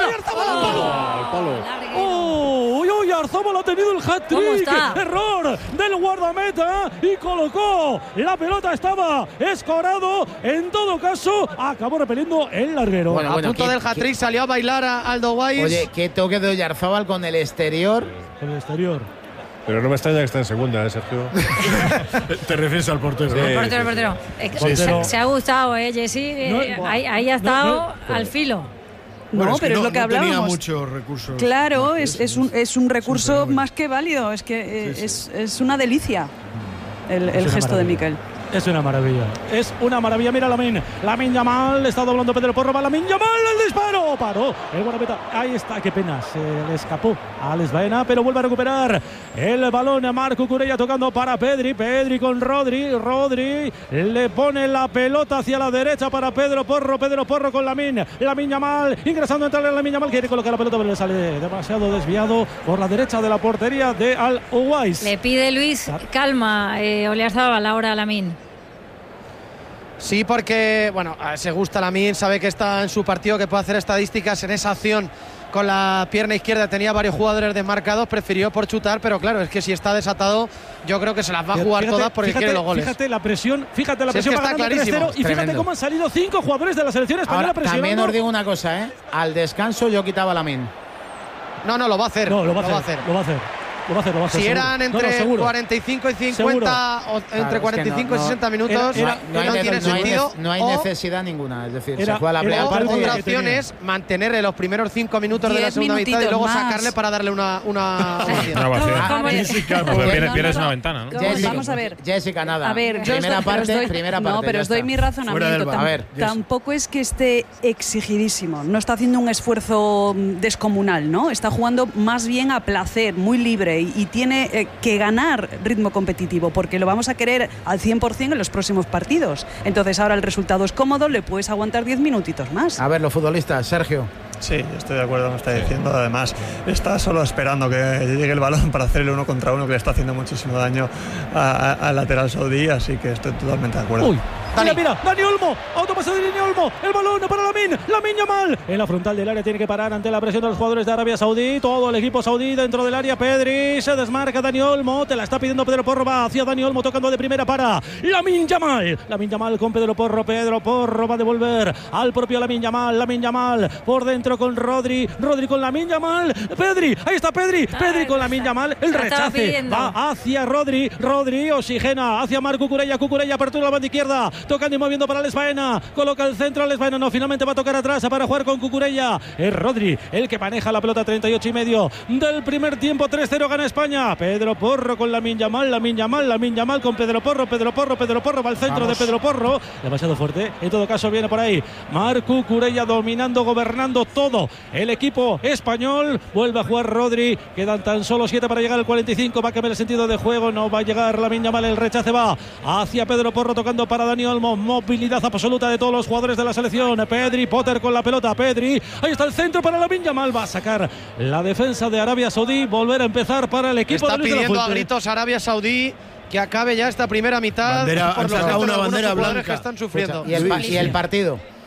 Mira. Oyarzábal ha tenido el hat-trick. Error del guardameta y colocó la pelota, estaba escorado. En todo caso, acabó repeliendo el larguero. A punto del hat-trick salió a bailar a Aldo Wise. Oye, qué toque de Oyarzábal con el exterior. Pero no me extraña que esté en segunda, Sergio. Te refieres al portero. Sí, el portero. Se ha gustado, Jessy. Ahí ha estado al filo. No, pero es lo que hablábamos. Tenía muchos recursos. Claro, es un recurso más que válido. Es que es una delicia el gesto de Mikel. Es una maravilla. Mira Lamine Yamal. Está doblando Pedro Porro. Va Lamine Yamal. El disparo. Paró el guardameta. Ahí está. Qué pena. Se le escapó a Alex Baena, pero vuelve a recuperar el balón a Marco Cucurella tocando para Pedri. Pedri con Rodri. Le pone la pelota hacia la derecha para Pedro Porro con Lamine Yamal. Ingresando entre Lamine Yamal. Quiere colocar la pelota, pero le sale demasiado desviado por la derecha de la portería de Al Uwais. Le pide Luis calma, Oyarzábal ahora a Lamine. Sí, porque se gusta Lamine, sabe que está en su partido, que puede hacer estadísticas en esa acción con la pierna izquierda. Tenía varios jugadores desmarcados, prefirió por chutar, pero claro, es que si está desatado, yo creo que se las va a jugar todas porque quiere los goles. Fíjate la presión, es que está clarísimo. Y fíjate cómo han salido 5 jugadores de la selección española presionando. También os digo una cosa, al descanso yo quitaba a Lamine. No, lo va a hacer. Lo va a hacer. Si eran entre 45 y 50 o entre 45 y 60 minutos, no tiene sentido. No hay necesidad ninguna. Es decir, se juega la primera parte. Otra opción es mantenerle los primeros 5 minutos de la segunda mitad y luego sacarle para darle una pierdes una ventana, ¿no? Vamos a ver. Jessica, nada. A ver, primera parte. No, pero os doy mi razonamiento. Tampoco es que esté exigidísimo. No está haciendo un esfuerzo descomunal, ¿no? Está jugando más bien a placer, muy libre. Y tiene que ganar ritmo competitivo porque lo vamos a querer al 100% en los próximos partidos. Entonces ahora el resultado es cómodo, le puedes aguantar 10 minutitos más. A ver, los futbolistas, Sergio. Sí, estoy de acuerdo con lo que está diciendo. Además, está solo esperando que llegue el balón para hacer el 1 contra 1, que le está haciendo muchísimo daño al lateral saudí, así que estoy totalmente de acuerdo. Mira, Dani Olmo, autopase de Dani Olmo, el balón para Lamine Yamal. En la frontal del área tiene que parar ante la presión de los jugadores de Arabia Saudí. Todo el equipo saudí dentro del área. Pedri se desmarca. Dani Olmo, te la está pidiendo Pedro Porro. Va hacia Dani Olmo tocando de primera para Lamine Yamal. Lamine Yamal con Pedro Porro. Pedro Porro va a devolver al propio Lamine Yamal por dentro con Rodri con Lamine Yamal. Pedri, ahí está Pedri con Lamine Yamal. El rechace va hacia Rodri. Oxigena hacia Marco Cucurella. Apertura la banda izquierda. Tocando y moviendo para Alex Baena. Coloca el centro Alex Baena. No, finalmente va a tocar atrás para jugar con Cucurella. Es Rodri el que maneja la pelota. 38,5 del primer tiempo. 3-0 gana España. Pedro Porro con Lamine Yamal con Pedro Porro. Va al centro de Pedro Porro. Demasiado fuerte. En todo caso viene por ahí Marco Cucurella dominando, gobernando todo el equipo español. Vuelve a jugar Rodri. Quedan tan solo 7 para llegar al 45. Va a cambiar el sentido de juego. No va a llegar Lamine Yamal. El rechace va hacia Pedro Porro tocando para Dani Olmo. Movilidad absoluta de todos los jugadores de la selección. Pedri, Potter con la pelota. Pedri, ahí está el centro para Lamine Yamal. Va a sacar la defensa de Arabia Saudí. Volver a empezar para el equipo. Está de Luis pidiendo a gritos Arabia Saudí que acabe ya esta primera mitad. Han sacado una bandera blanca. Que están sufriendo. ¿Y el partido?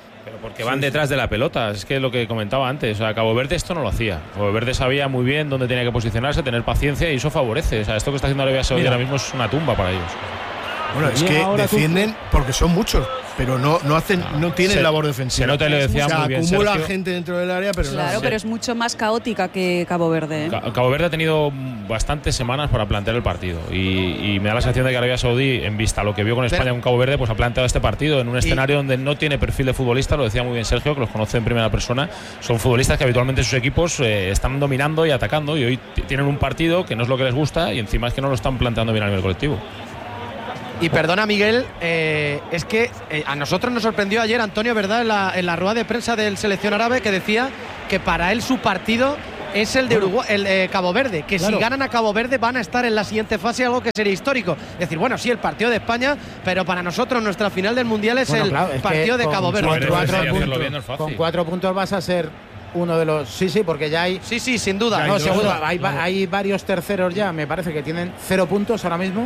Porque van detrás de la pelota, es que lo que comentaba antes, o sea, Cabo Verde esto no lo hacía. Cabo Verde sabía muy bien dónde tenía que posicionarse, tener paciencia y eso favorece. O sea, esto que está haciendo Arabia Saudí ahora mismo es una tumba para ellos. Bueno, es que defienden porque son muchos, pero no tienen labor defensiva. Se nota y lo decía muy bien acumula Sergio. gente dentro del área, pero claro, pero es mucho más caótica que Cabo Verde. Cabo Verde ha tenido bastantes semanas para plantear el partido y me da la sensación de que Arabia Saudí, en vista a lo que vio con España con Cabo Verde, pues ha planteado este partido en un escenario donde no tiene perfil de futbolista. Lo decía muy bien Sergio, que los conoce en primera persona. Son futbolistas que habitualmente sus equipos están dominando y atacando, y hoy tienen un partido que no es lo que les gusta y encima es que no lo están planteando bien a nivel colectivo. Y perdona, Miguel, es que a nosotros nos sorprendió ayer Antonio, ¿verdad?, en la rueda de prensa del selección árabe, que decía que para él su partido es el de Uruguay, el de Cabo Verde, que claro, si ganan a Cabo Verde van a estar en la siguiente fase, algo que sería histórico. Es decir, bueno, sí, el partido de España, pero para nosotros nuestra final del Mundial es el partido de Cabo Verde. Con 4 puntos vas a ser uno de los... Sí, porque ya hay... Sí, sin duda. No, seguro, hay varios terceros ya, me parece que tienen 0 puntos ahora mismo.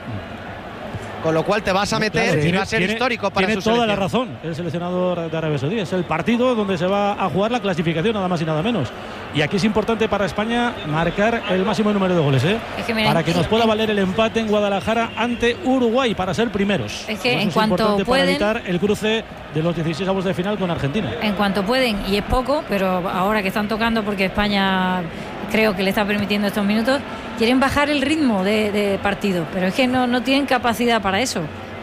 Con lo cual te vas a meter y va a ser histórico para su selección. Tiene toda la razón el seleccionador de Arabia Saudí. Es el partido donde se va a jugar la clasificación, nada más y nada menos. Y aquí es importante para España marcar el máximo número de goles, para que nos pueda valer el empate en Guadalajara ante Uruguay, para ser primeros. Es que en cuanto pueden, para evitar el cruce de los 16avos de final con Argentina. En cuanto pueden, y es poco, pero ahora que están tocando, porque España creo que le está permitiendo estos minutos, quieren bajar el ritmo de partido, pero es que no tienen capacidad para eso.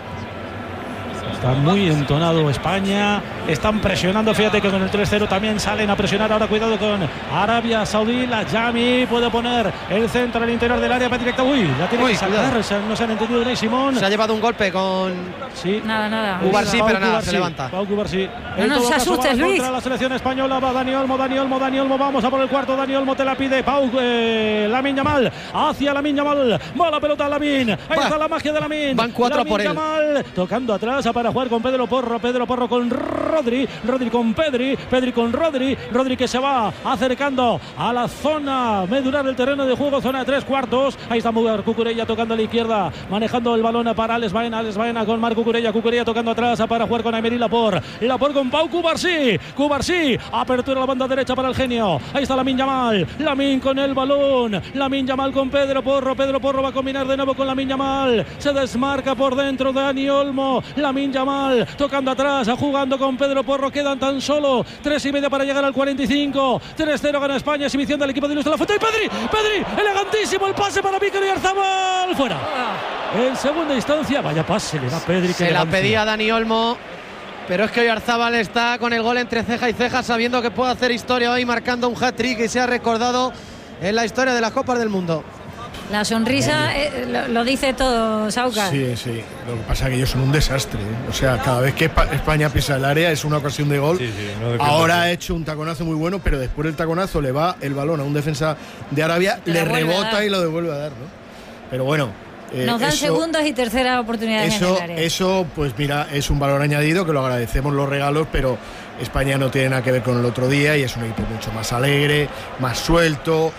Está muy entonado España, están presionando, fíjate que con el 3-0 también salen a presionar. Ahora cuidado con Arabia Saudí, la Yami puede poner el centro al interior del área para directa. La tiene que sacar, no se han entendido Unai Simón. Se ha llevado un golpe con... Sí. Nada. Cubarsí, pero nada, se levanta. Pau Cubarsí. No se asustes, Luis. Contra la selección española va Dani Olmo, vamos a por el cuarto. Dani Olmo te la pide Pau, Lamine Yamal, hacia Lamine Yamal, va la pelota a Lamine, ahí está la magia de Lamine. Van 4 por él. Yamal, tocando atrás para jugar con Pedro Porro con Rodri con Pedri con Rodri que se va acercando a la zona medular del terreno de juego, zona de 3/4. Ahí está Cucurella tocando a la izquierda, manejando el balón para Alex Baena con Marc Cucurella tocando atrás para jugar con Aymeri Laporte con Pau Cubarsí, apertura a la banda derecha para el genio. Ahí está Lamine Yamal, Lamine con el balón, Lamine Yamal con Pedro Porro va a combinar de nuevo con Lamine Yamal, se desmarca por dentro Dani Olmo, Lamine Yamal tocando atrás, jugando con Pedro Porro, quedan tan solo 3:30 para llegar al 45. 3-0 gana España, exhibición del equipo de Luis de la Fuente. Y Pedri, elegantísimo el pase para Mikel Oyarzabal, fuera. En segunda instancia, vaya pase le da Pedri. Se la pedía Dani Olmo, pero es que Oyarzabal está con el gol entre ceja y ceja, sabiendo que puede hacer historia hoy, marcando un hat-trick y se ha recordado en la historia de las Copas del Mundo. La sonrisa lo dice todo, Sauca. Sí. Lo que pasa es que ellos son un desastre. O sea, cada vez que España pisa el área es una ocasión de gol. Ahora ha hecho un taconazo muy bueno, pero después del taconazo le va el balón a un defensa de Arabia, le rebota y lo devuelve a dar, ¿no? Pero bueno. Nos dan segundas y terceras oportunidades en el área. Eso, pues mira, es un valor añadido que lo agradecemos los regalos, pero España no tiene nada que ver con el otro día y es un equipo mucho más alegre, más suelto.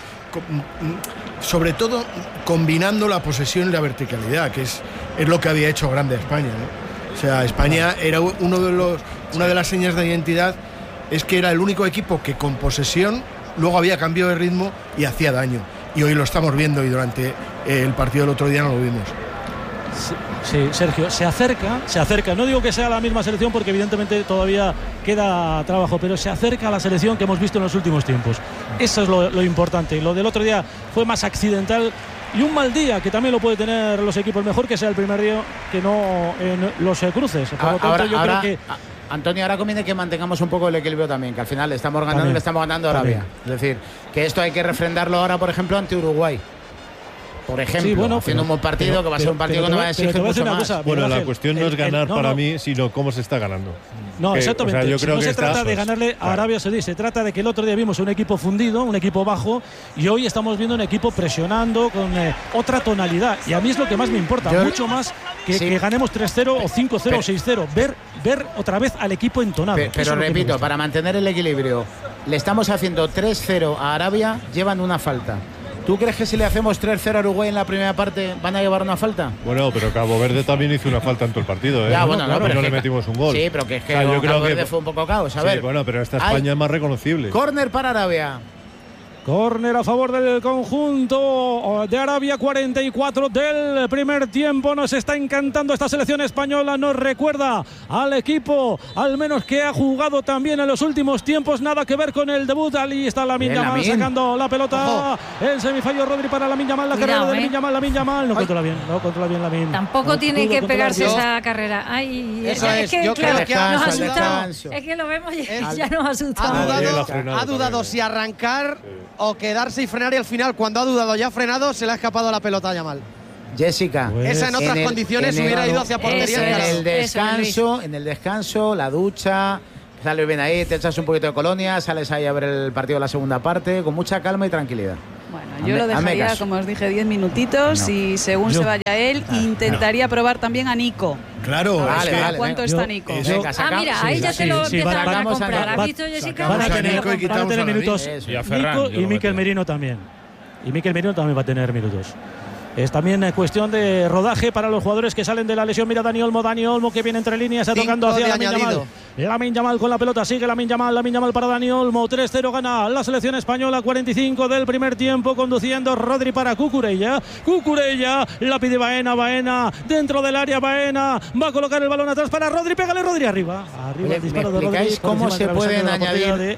Sobre todo combinando la posesión y la verticalidad, que es lo que había hecho grande a España, ¿no? O sea, España era una de las señas de identidad, es que era el único equipo que con posesión luego había cambio de ritmo y hacía daño. Y hoy lo estamos viendo y durante el partido del otro día no lo vimos. Sí, Sergio, se acerca, no digo que sea la misma selección porque evidentemente todavía queda trabajo, pero se acerca a la selección que hemos visto en los últimos tiempos. Eso es lo importante. Lo del otro día fue más accidental y un mal día que también lo puede tener los equipos, mejor que sea el primer día que no en los cruces. Por lo tanto, yo creo que... Antonio, ahora conviene que mantengamos un poco el equilibrio también, que al final le estamos ganando a Arabia. Es decir, que esto hay que refrendarlo ahora, por ejemplo, ante Uruguay. Por ejemplo, haciendo un buen partido, que va a ser un partido que no va a exigir mucho más. Bueno, la cuestión no es ganar para mí, sino cómo se está ganando. No, exactamente. O sea, yo creo no se trata de ganarle a Arabia Saudí, se trata de que el otro día vimos un equipo fundido, un equipo bajo, y hoy estamos viendo un equipo presionando con otra tonalidad. Y a mí es lo que más me importa, mucho más que ganemos 3-0 o 5-0 o 6-0. Ver otra vez al equipo entonado. Pero repito, para mantener el equilibrio, le estamos haciendo 3-0 a Arabia, llevan una falta. ¿Tú crees que si le hacemos 3-0 a Uruguay en la primera parte van a llevar una falta? Bueno, pero Cabo Verde también hizo una falta en todo el partido, ¿eh? Ya, bueno, no, pero le metimos un gol. Sí, pero que es que yo creo Cabo Verde que fue un poco caos. A ver. Sí, bueno, pero esta España es más reconocible. Córner para Arabia. Córner a favor del conjunto de Arabia, 44 del primer tiempo. Nos está encantando esta selección española. Nos recuerda al equipo, al menos que ha jugado también en los últimos tiempos. Nada que ver con el debut. Ahí está Lamine Yamal sacando la pelota. El semifallo Rodri para Lamine Yamal. La carrera de Lamine Yamal. No controla bien Lamine. Tampoco tiene que pegarse esa carrera. Ay, eso es. Que, yo claro, creo que nos ha asustado. Es que lo vemos y ya nos ha asustado. Ha dudado si arrancar o quedarse y frenar, y al final, cuando ha dudado y ha frenado, se le ha escapado la pelota a Yamal. Jessica, esa en otras condiciones hubiera ido hacia portería. En el descanso, la ducha, sales bien ahí, te echas un poquito de colonia, sales ahí a ver el partido de la segunda parte, con mucha calma y tranquilidad. Bueno, yo lo dejaría, como os dije, 10 minutitos y según se vaya él, intentaría probar también a Nico. Claro, vale. ¿Cuánto está Nico? Mira, ahí ya te lo empiezan a comprar. ¿Has visto, Jessica? Van a tener minutos. Y a Ferran. Nico y Mikel Merino también. Y Mikel Merino también va a tener minutos. Es también cuestión de rodaje para los jugadores que salen de la lesión. Mira Dani Olmo que viene entre líneas, tocando hacia Lamine Yamal. Lamine Yamal con la pelota, sigue Lamine Yamal para Dani Olmo. 3-0 gana la selección española, 45 del primer tiempo, conduciendo Rodri para Cucurella, la pide Baena, dentro del área Baena, va a colocar el balón atrás para Rodri, pégale Rodri arriba. Oye, el disparo de Rodri. ¿Cómo se pueden añadir?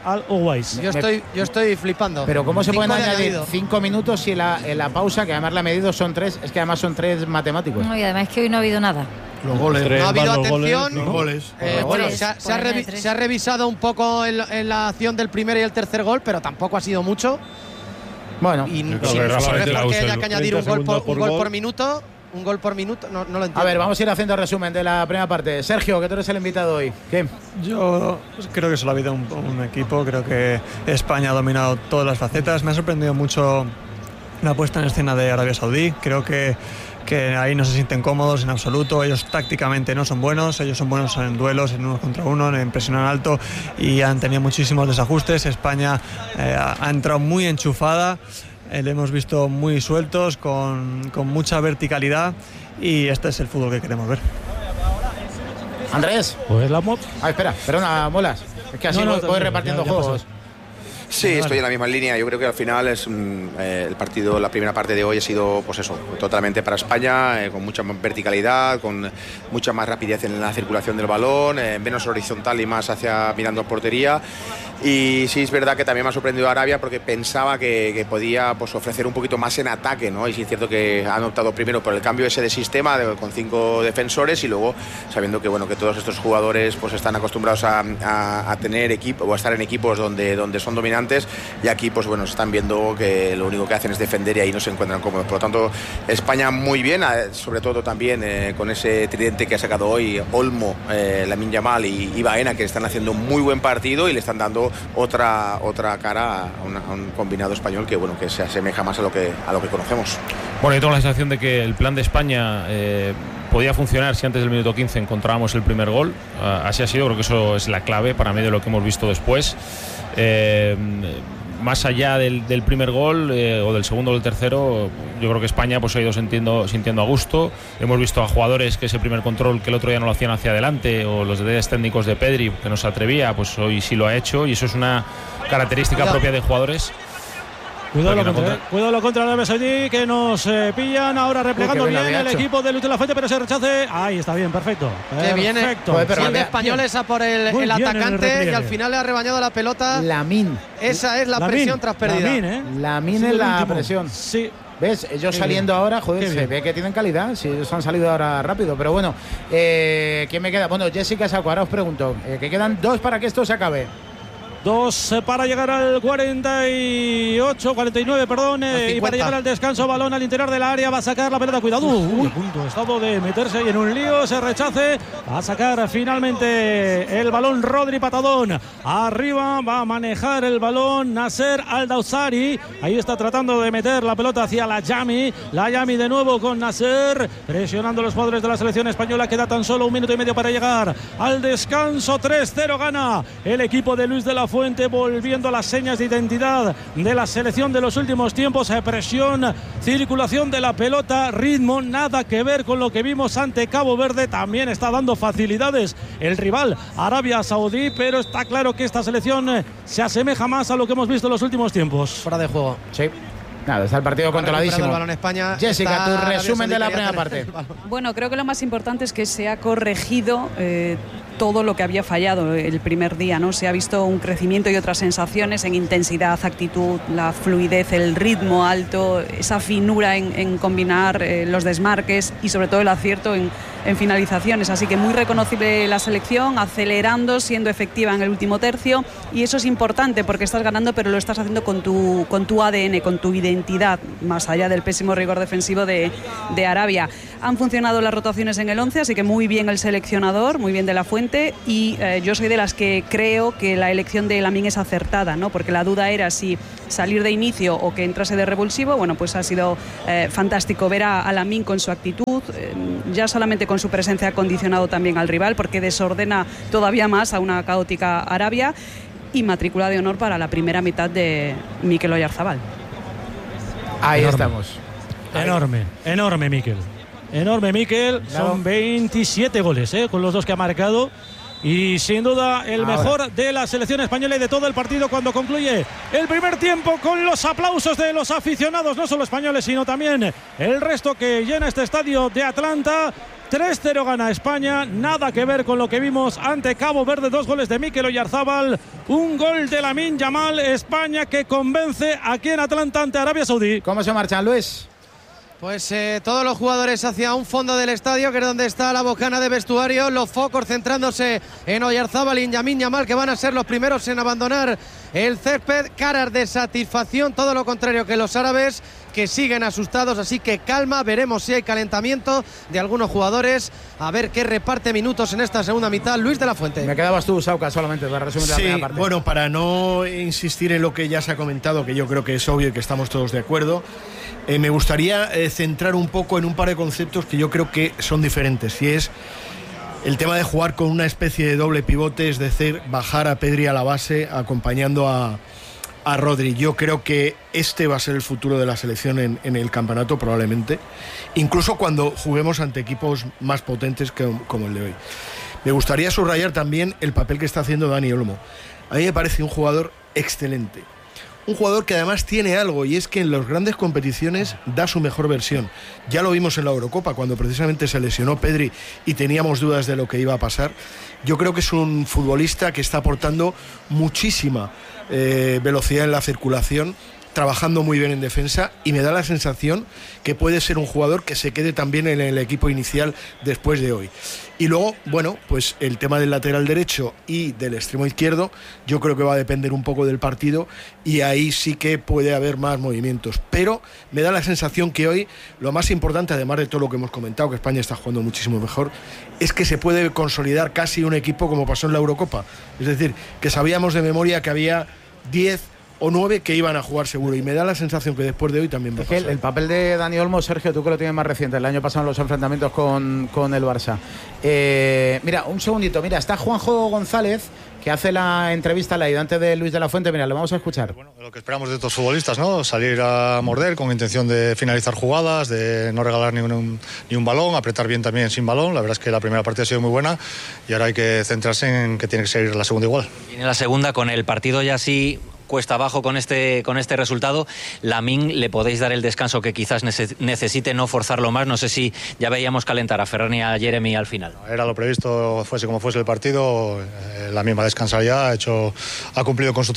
Yo estoy flipando. Pero ¿cómo se pueden añadir 5 minutos y en la pausa, que además la ha medido son 3, es que además son 3 matemáticos? No, y además es que hoy no ha habido nada. Los goles. No ha habido atención. Los goles. Bueno, se ha revisado un poco en la acción del primer y el tercer gol, pero tampoco ha sido mucho. Bueno, y no es que haya que añadir un gol por minuto. Un gol por minuto, no lo entiendo. A ver, vamos a ir haciendo resumen de la primera parte. Sergio, que tú eres el invitado hoy. ¿Qué? Yo creo que solo ha habido un equipo. Creo que España ha dominado todas las facetas. Me ha sorprendido mucho la puesta en escena de Arabia Saudí. Creo que ahí no se sienten cómodos en absoluto. Ellos tácticamente no son buenos, ellos son buenos en duelos, en uno contra uno, en presión alto, y han tenido muchísimos desajustes. España ha entrado muy enchufada, le hemos visto muy sueltos, con mucha verticalidad, y este es el fútbol que queremos ver. Andrés. Pues espera, perdona, Molas. Es que así voy repartiendo juegos. Sí, estoy en la misma línea. Yo creo que al final es el partido, la primera parte de hoy ha sido, pues eso, totalmente para España, con mucha más verticalidad, con mucha más rapidez en la circulación del balón, menos horizontal y más hacia mirando a portería. Y sí, es verdad que también me ha sorprendido Arabia, porque pensaba que podía, pues, ofrecer un poquito más en ataque, ¿no? Y sí es cierto que han optado primero por el cambio ese de sistema con 5 defensores, y luego sabiendo que, bueno, que todos estos jugadores pues están acostumbrados a tener equipo o a estar en equipos donde son dominantes, y aquí pues bueno, están viendo que lo único que hacen es defender y ahí no se encuentran cómodos. Por lo tanto, España muy bien, sobre todo también con ese tridente que ha sacado hoy Olmo, Lamine Yamal y Baena, que están haciendo un muy buen partido y le están dando otra cara a un combinado español que, bueno, que se asemeja más a lo que conocemos. Bueno, yo tengo la sensación de que el plan de España podía funcionar si antes del minuto 15 encontrábamos el primer gol. Así ha sido, creo que eso es la clave para mí de lo que hemos visto después. Más allá del primer gol o del segundo o del tercero, yo creo que España pues ha ido sintiendo a gusto. Hemos visto a jugadores que ese primer control que el otro día no lo hacían hacia adelante, o los detalles técnicos de Pedri, que no se atrevía, pues hoy sí lo ha hecho, y eso es una característica propia de jugadores. Cuidado lo contra Arabia Saudí, que nos pillan ahora replegando bien el equipo de Luis de la Fuente, pero se rechace. Ahí está bien, perfecto. Que viene. Siendo españoles a por el atacante, y al final le ha rebañado la pelota. Lamine. Esa es la presión tras pérdida. Lamine es la presión. Sí. ¿Ves? Ellos saliendo ahora, joder, se ve que tienen calidad. Si ellos han salido ahora rápido. Pero bueno, ¿quién me queda? Bueno, Jessica Saco, ahora os pregunto, que quedan 2 para que esto se acabe. 2 para llegar al 49, perdón, y para llegar al descanso, balón al interior del área, va a sacar la pelota, cuidado, punto, estado de meterse ahí en un lío, se rechace, va a sacar finalmente el balón Rodri Patadón, arriba va a manejar el balón Nasser Al-Dawsari, ahí está tratando de meter la pelota hacia la Yami de nuevo con Nasser, presionando los jugadores de la selección española, queda tan solo 1 minuto y medio para llegar al descanso. 3-0 gana el equipo de Luis de la Fuente Fuente, volviendo a las señas de identidad de la selección de los últimos tiempos. Presión, circulación de la pelota, ritmo, nada que ver con lo que vimos ante Cabo Verde. También está dando facilidades el rival Arabia Saudí, pero está claro que esta selección se asemeja más a lo que hemos visto en los últimos tiempos. Fuera de juego. Sí. Nada, está el partido controladísimo. El balón España. Jessica, tu resumen de la primera parte. Bueno, creo que lo más importante es que se ha corregido todo lo que había fallado el primer día, ¿no? Se ha visto un crecimiento y otras sensaciones en intensidad, actitud, la fluidez, el ritmo alto, esa finura en combinar los desmarques y sobre todo el acierto en finalizaciones. Así que muy reconocible la selección, acelerando, siendo efectiva en el último tercio, y eso es importante porque estás ganando, pero lo estás haciendo con tu ADN, con tu identidad, más allá del pésimo rigor defensivo de Arabia. Han funcionado las rotaciones en el 11, así que muy bien el seleccionador, muy bien de la Fuente, y yo soy de las que creo que la elección de Lamine es acertada, ¿no? Porque la duda era si salir de inicio o que entrase de revulsivo. Bueno, pues ha sido fantástico ver a Lamine con su actitud, ya solamente con su presencia ha condicionado también al rival porque desordena todavía más a una caótica Arabia, y matrícula de honor para la primera mitad de Mikel Oyarzabal. Ahí enorme. Estamos. Enorme Mikel. Enorme Mikel, Claro. son 27 goles con los dos que ha marcado. Y sin duda el mejor de la selección española y de todo el partido cuando concluye el primer tiempo, con los aplausos de los aficionados, no solo españoles sino también el resto que llena este estadio de Atlanta. 3-0 gana España, nada que ver con lo que vimos ante Cabo Verde. 2 goles de Mikel Oyarzabal, un gol de Lamine Yamal. España que convence aquí en Atlanta ante Arabia Saudí. ¿Cómo se marchan, Luis? Pues todos los jugadores hacia un fondo del estadio, que es donde está la bocana de vestuario, los focos centrándose en Oyarzabal y Lamine Yamal, que van a ser los primeros en abandonar el césped. Caras de satisfacción, todo lo contrario que los árabes, que siguen asustados, así que calma, veremos si hay calentamiento de algunos jugadores, a ver qué reparte minutos en esta segunda mitad. Luis de la Fuente. Me quedabas tú, Sauca, solamente para resumir la primera parte. Bueno, para no insistir en lo que ya se ha comentado, que yo creo que es obvio y que estamos todos de acuerdo, me gustaría centrar un poco en un par de conceptos que yo creo que son diferentes, y es el tema de jugar con una especie de doble pivote, es decir, bajar a Pedri a la base acompañando a Rodri. Yo creo que este va a ser el futuro de la selección en el campeonato, probablemente, incluso cuando juguemos ante equipos más potentes como el de hoy. Me gustaría subrayar también el papel que está haciendo Dani Olmo. A mí me parece un jugador excelente, un jugador que además tiene algo, y es que en las grandes competiciones da su mejor versión. Ya lo vimos en la Eurocopa, cuando precisamente se lesionó Pedri y teníamos dudas de lo que iba a pasar. Yo creo que es un futbolista que está aportando muchísima velocidad en la circulación, trabajando muy bien en defensa, y me da la sensación que puede ser un jugador que se quede también en el equipo inicial después de hoy. Y luego, bueno, pues el tema del lateral derecho y del extremo izquierdo, yo creo que va a depender un poco del partido, y ahí sí que puede haber más movimientos. Pero me da la sensación que hoy lo más importante, además de todo lo que hemos comentado, que España está jugando muchísimo mejor, es que se puede consolidar casi un equipo como pasó en la Eurocopa. Es decir, que sabíamos de memoria que había 10 o 9 que iban a jugar seguro, y me da la sensación que después de hoy también va a pasar. El papel de Dani Olmo, Sergio, tú que lo tienes más reciente, el año pasado en los enfrentamientos con el Barça. Mira, un segundito, mira, está Juanjo González, que hace la entrevista al ayudante de Luis de la Fuente. Mira, lo vamos a escuchar. Bueno, lo que esperamos de estos futbolistas, ¿no? Salir a morder con intención de finalizar jugadas, de no regalar ni un balón, apretar bien también sin balón. La verdad es que la primera partida ha sido muy buena, y ahora hay que centrarse en que tiene que seguir la segunda igual. Viene la segunda con el partido ya así cuesta abajo con este resultado. Lamine, le podéis dar el descanso que quizás necesite, no forzarlo más. No sé si ya veíamos calentar a Ferran y a Jeremy al final. Era lo previsto, fuese como fuese el partido. Lamine va a descansar ya, ha cumplido con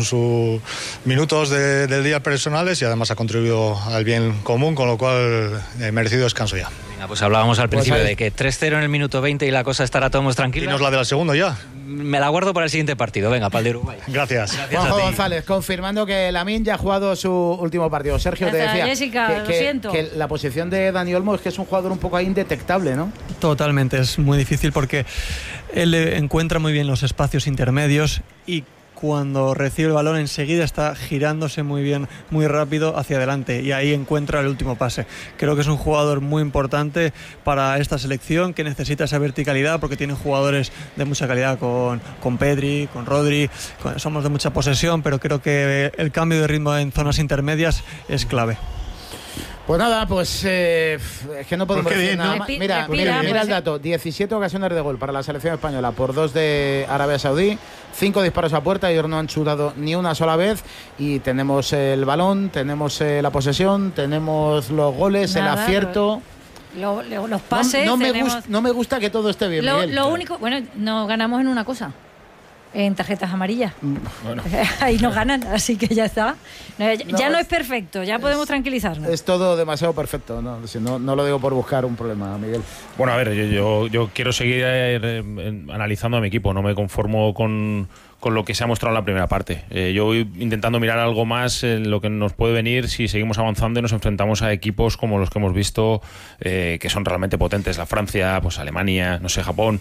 sus minutos del día personales, y además ha contribuido al bien común, con lo cual merecido descanso ya. Venga, pues hablábamos al principio de que 3-0 en el minuto 20 y la cosa estará todo más tranquila. Y nos la de la segunda ya. Me la guardo para el siguiente partido. Venga, para el de Uruguay. Gracias. Juanjo González, confirmando que Lamine ya ha jugado su último partido. Sergio, te decía Jessica, lo siento. que la posición de Dani Olmo es que es un jugador un poco ahí indetectable, ¿no? Totalmente, es muy difícil porque él encuentra muy bien los espacios intermedios, y cuando recibe el balón enseguida está girándose muy bien, muy rápido hacia adelante, y ahí encuentra el último pase. Creo que es un jugador muy importante para esta selección, que necesita esa verticalidad, porque tiene jugadores de mucha calidad con Pedri, con Rodri, somos de mucha posesión, pero creo que el cambio de ritmo en zonas intermedias es clave. Pues nada, pues es que no podemos decir nada más. Mira el dato: 17 ocasiones de gol para la selección española por 2 de Arabia Saudí, 5 disparos a puerta, ellos no han chutado ni una sola vez, y tenemos el balón, tenemos la posesión, tenemos los goles, el acierto. Los pases. No me gusta que todo esté bien. Lo único, bueno, nos ganamos en una cosa. En tarjetas amarillas. Bueno. Ahí nos ganan, así que ya está. Ya no es perfecto, ya podemos tranquilizarnos. Es todo demasiado perfecto, no lo digo por buscar un problema, Miguel. Bueno, a ver, yo quiero seguir analizando a mi equipo, no me conformo con lo que se ha mostrado en la primera parte. Yo voy intentando mirar algo más en lo que nos puede venir si seguimos avanzando y nos enfrentamos a equipos como los que hemos visto, que son realmente potentes. La Francia, pues Alemania, no sé, Japón.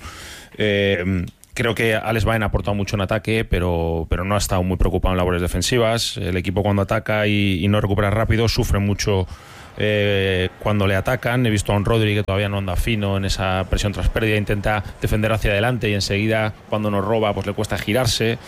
Creo que Alex Baena ha aportado mucho en ataque, pero no ha estado muy preocupado en labores defensivas. El equipo, cuando ataca y no recupera rápido, sufre mucho cuando le atacan. He visto a un Rodri que todavía no anda fino en esa presión tras pérdida, intenta defender hacia adelante y enseguida, cuando nos roba, pues le cuesta girarse.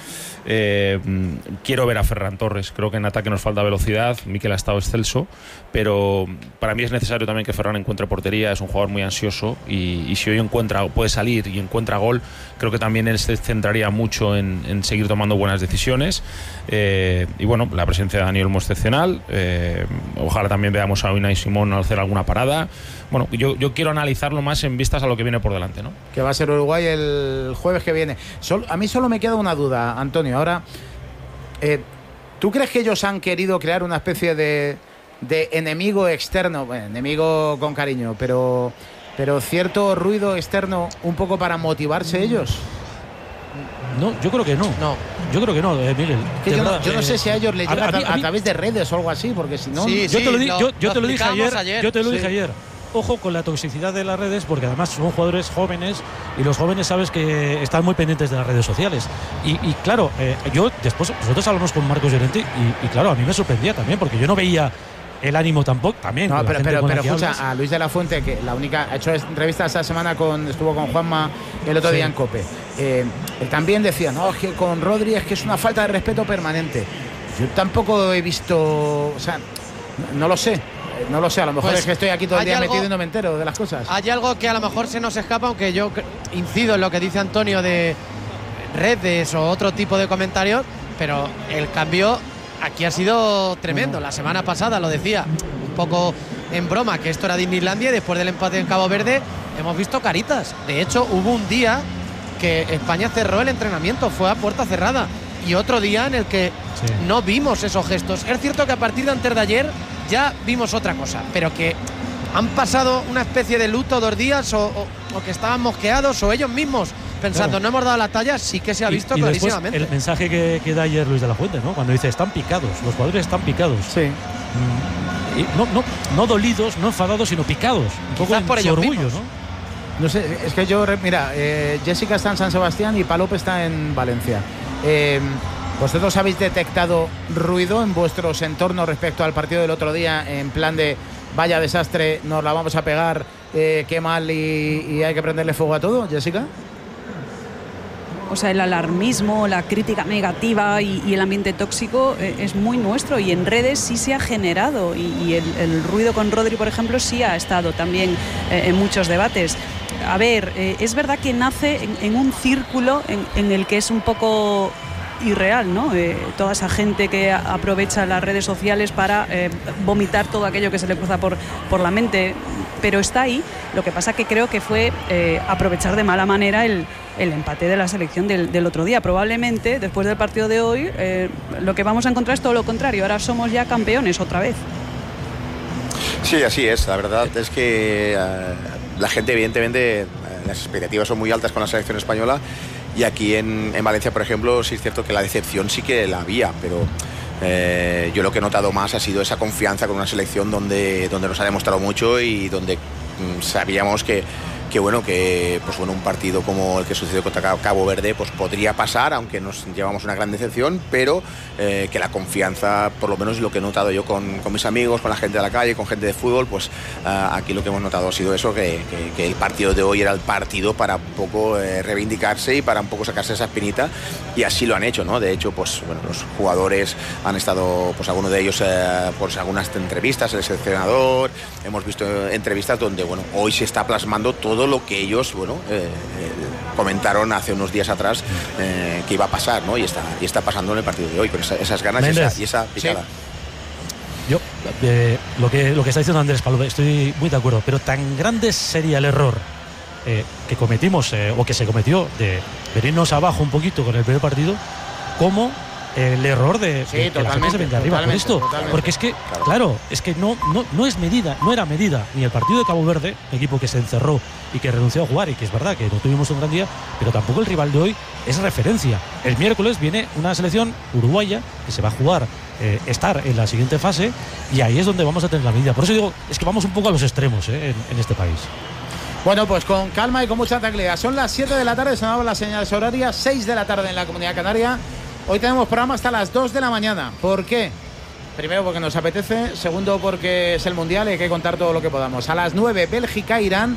Quiero ver a Ferran Torres. Creo que en ataque nos falta velocidad. Mikel ha estado excelso, pero para mí es necesario también que Ferran encuentre portería. Es un jugador muy ansioso y si hoy puede salir y encuentra gol, creo que también él se centraría mucho en seguir tomando buenas decisiones. Y bueno, la presencia de Dani Olmo excepcional. Ojalá también veamos a Unai Simón hacer alguna parada. Bueno, yo quiero analizarlo más en vistas a lo que viene por delante, ¿no? Que va a ser Uruguay el jueves que viene. A mí solo me queda una duda, Antonio. Ahora, ¿tú crees que ellos han querido crear una especie de enemigo externo? Bueno, enemigo con cariño, pero cierto ruido externo un poco para motivarse ellos. No, yo creo que no. Yo creo que no, Miguel. Yo no sé si a ellos les llega a través de redes o algo así, porque si no... Yo te lo dije ayer. Ojo con la toxicidad de las redes, porque además son jugadores jóvenes y los jóvenes sabes que están muy pendientes de las redes sociales. Y claro, yo después, nosotros hablamos con Marcos Llorente y claro, a mí me sorprendía también, porque yo no veía el ánimo tampoco, también. No, pero escucha, a Luis de la Fuente, que ha hecho entrevistas esta semana estuvo con Juanma el otro día en COPE. Él también decía, no, es que con Rodri es que es una falta de respeto permanente. Yo tampoco he visto, o sea, no lo sé, a lo mejor es que estoy aquí todo el día metido y no me entero de las cosas. Hay algo que a lo mejor se nos escapa, aunque yo incido en lo que dice Antonio de redes o otro tipo de comentarios, pero el cambio aquí ha sido tremendo. La semana pasada lo decía un poco en broma, que esto era Disneylandia, y después del empate en Cabo Verde hemos visto caritas. De hecho, hubo un día que España cerró el entrenamiento, fue a puerta cerrada, y otro día en el que no vimos esos gestos. Es cierto que a partir de antes de ayer ya vimos otra cosa, pero que han pasado una especie de luto 2 días o que estaban mosqueados, o ellos mismos pensando, no hemos dado la talla, sí que se ha visto clarísimamente. El mensaje que da ayer Luis de la Fuente, ¿no? Cuando dice, están picados, los jugadores están picados. Sí. Y no dolidos, no enfadados, sino picados. Un poco por en su ellos orgullo, mismos. ¿no? No sé, es que mira, Jessica está en San Sebastián y Palop está en Valencia. ¿Vosotros habéis detectado ruido en vuestros entornos respecto al partido del otro día, en plan de vaya desastre, nos la vamos a pegar, qué mal y hay que prenderle fuego a todo, Jessica? O sea, el alarmismo, la crítica negativa y el ambiente tóxico es muy nuestro, y en redes sí se ha generado, y el ruido con Rodri, por ejemplo, sí ha estado también en muchos debates. A ver, es verdad que nace en un círculo en el que es un poco irreal, ¿no? Toda esa gente que aprovecha las redes sociales para vomitar todo aquello que se le cruza por la mente, pero está ahí. Lo que pasa que creo que fue aprovechar de mala manera el empate de la selección del otro día. Probablemente después del partido de hoy lo que vamos a encontrar es todo lo contrario. Ahora somos ya campeones otra vez. Sí, así es. La verdad es que la gente, evidentemente, las expectativas son muy altas con la selección española. Y aquí en Valencia, por ejemplo, sí es cierto que la decepción sí que la había, pero yo lo que he notado más ha sido esa confianza con una selección donde nos ha demostrado mucho y donde sabíamos que bueno, pues bueno, un partido como el que sucedió contra Cabo Verde pues podría pasar, aunque nos llevamos una gran decepción, pero que la confianza, por lo menos lo que he notado yo con mis amigos, con la gente de la calle, con gente de fútbol, pues aquí lo que hemos notado ha sido eso, que el partido de hoy era el partido para un poco reivindicarse y para un poco sacarse esa espinita, y así lo han hecho, ¿no? De hecho, pues bueno, los jugadores han estado, pues algunos de ellos pues algunas entrevistas, el seleccionador, hemos visto entrevistas donde, bueno, hoy se está plasmando todo lo que ellos, bueno, comentaron hace unos días atrás que iba a pasar, ¿no? Y está pasando en el partido de hoy, con esas ganas y esa picada. Sí. Yo, lo que está diciendo Andrés Palop, estoy muy de acuerdo, pero tan grande sería el error que cometimos o que se cometió de venirnos abajo un poquito con el primer partido, como el error de que la gente se venga arriba por esto, porque es que claro, es que no es medida, no era medida ni el partido de Cabo Verde, equipo que se encerró y que renunció a jugar, y que es verdad que no tuvimos un gran día, pero tampoco el rival de hoy es referencia. El miércoles viene una selección uruguaya que se va a jugar estar en la siguiente fase, y ahí es donde vamos a tener la medida. Por eso digo, es que vamos un poco a los extremos en este país. Bueno, pues con calma y con mucha tranquilidad. Son las 7 de la tarde, sonaban las señales horarias, 6 de la tarde en la Comunidad Canaria. Hoy tenemos programa hasta las 2 de la mañana. ¿Por qué? Primero, porque nos apetece. Segundo, porque es el Mundial y hay que contar todo lo que podamos. A las 9, Bélgica-Irán.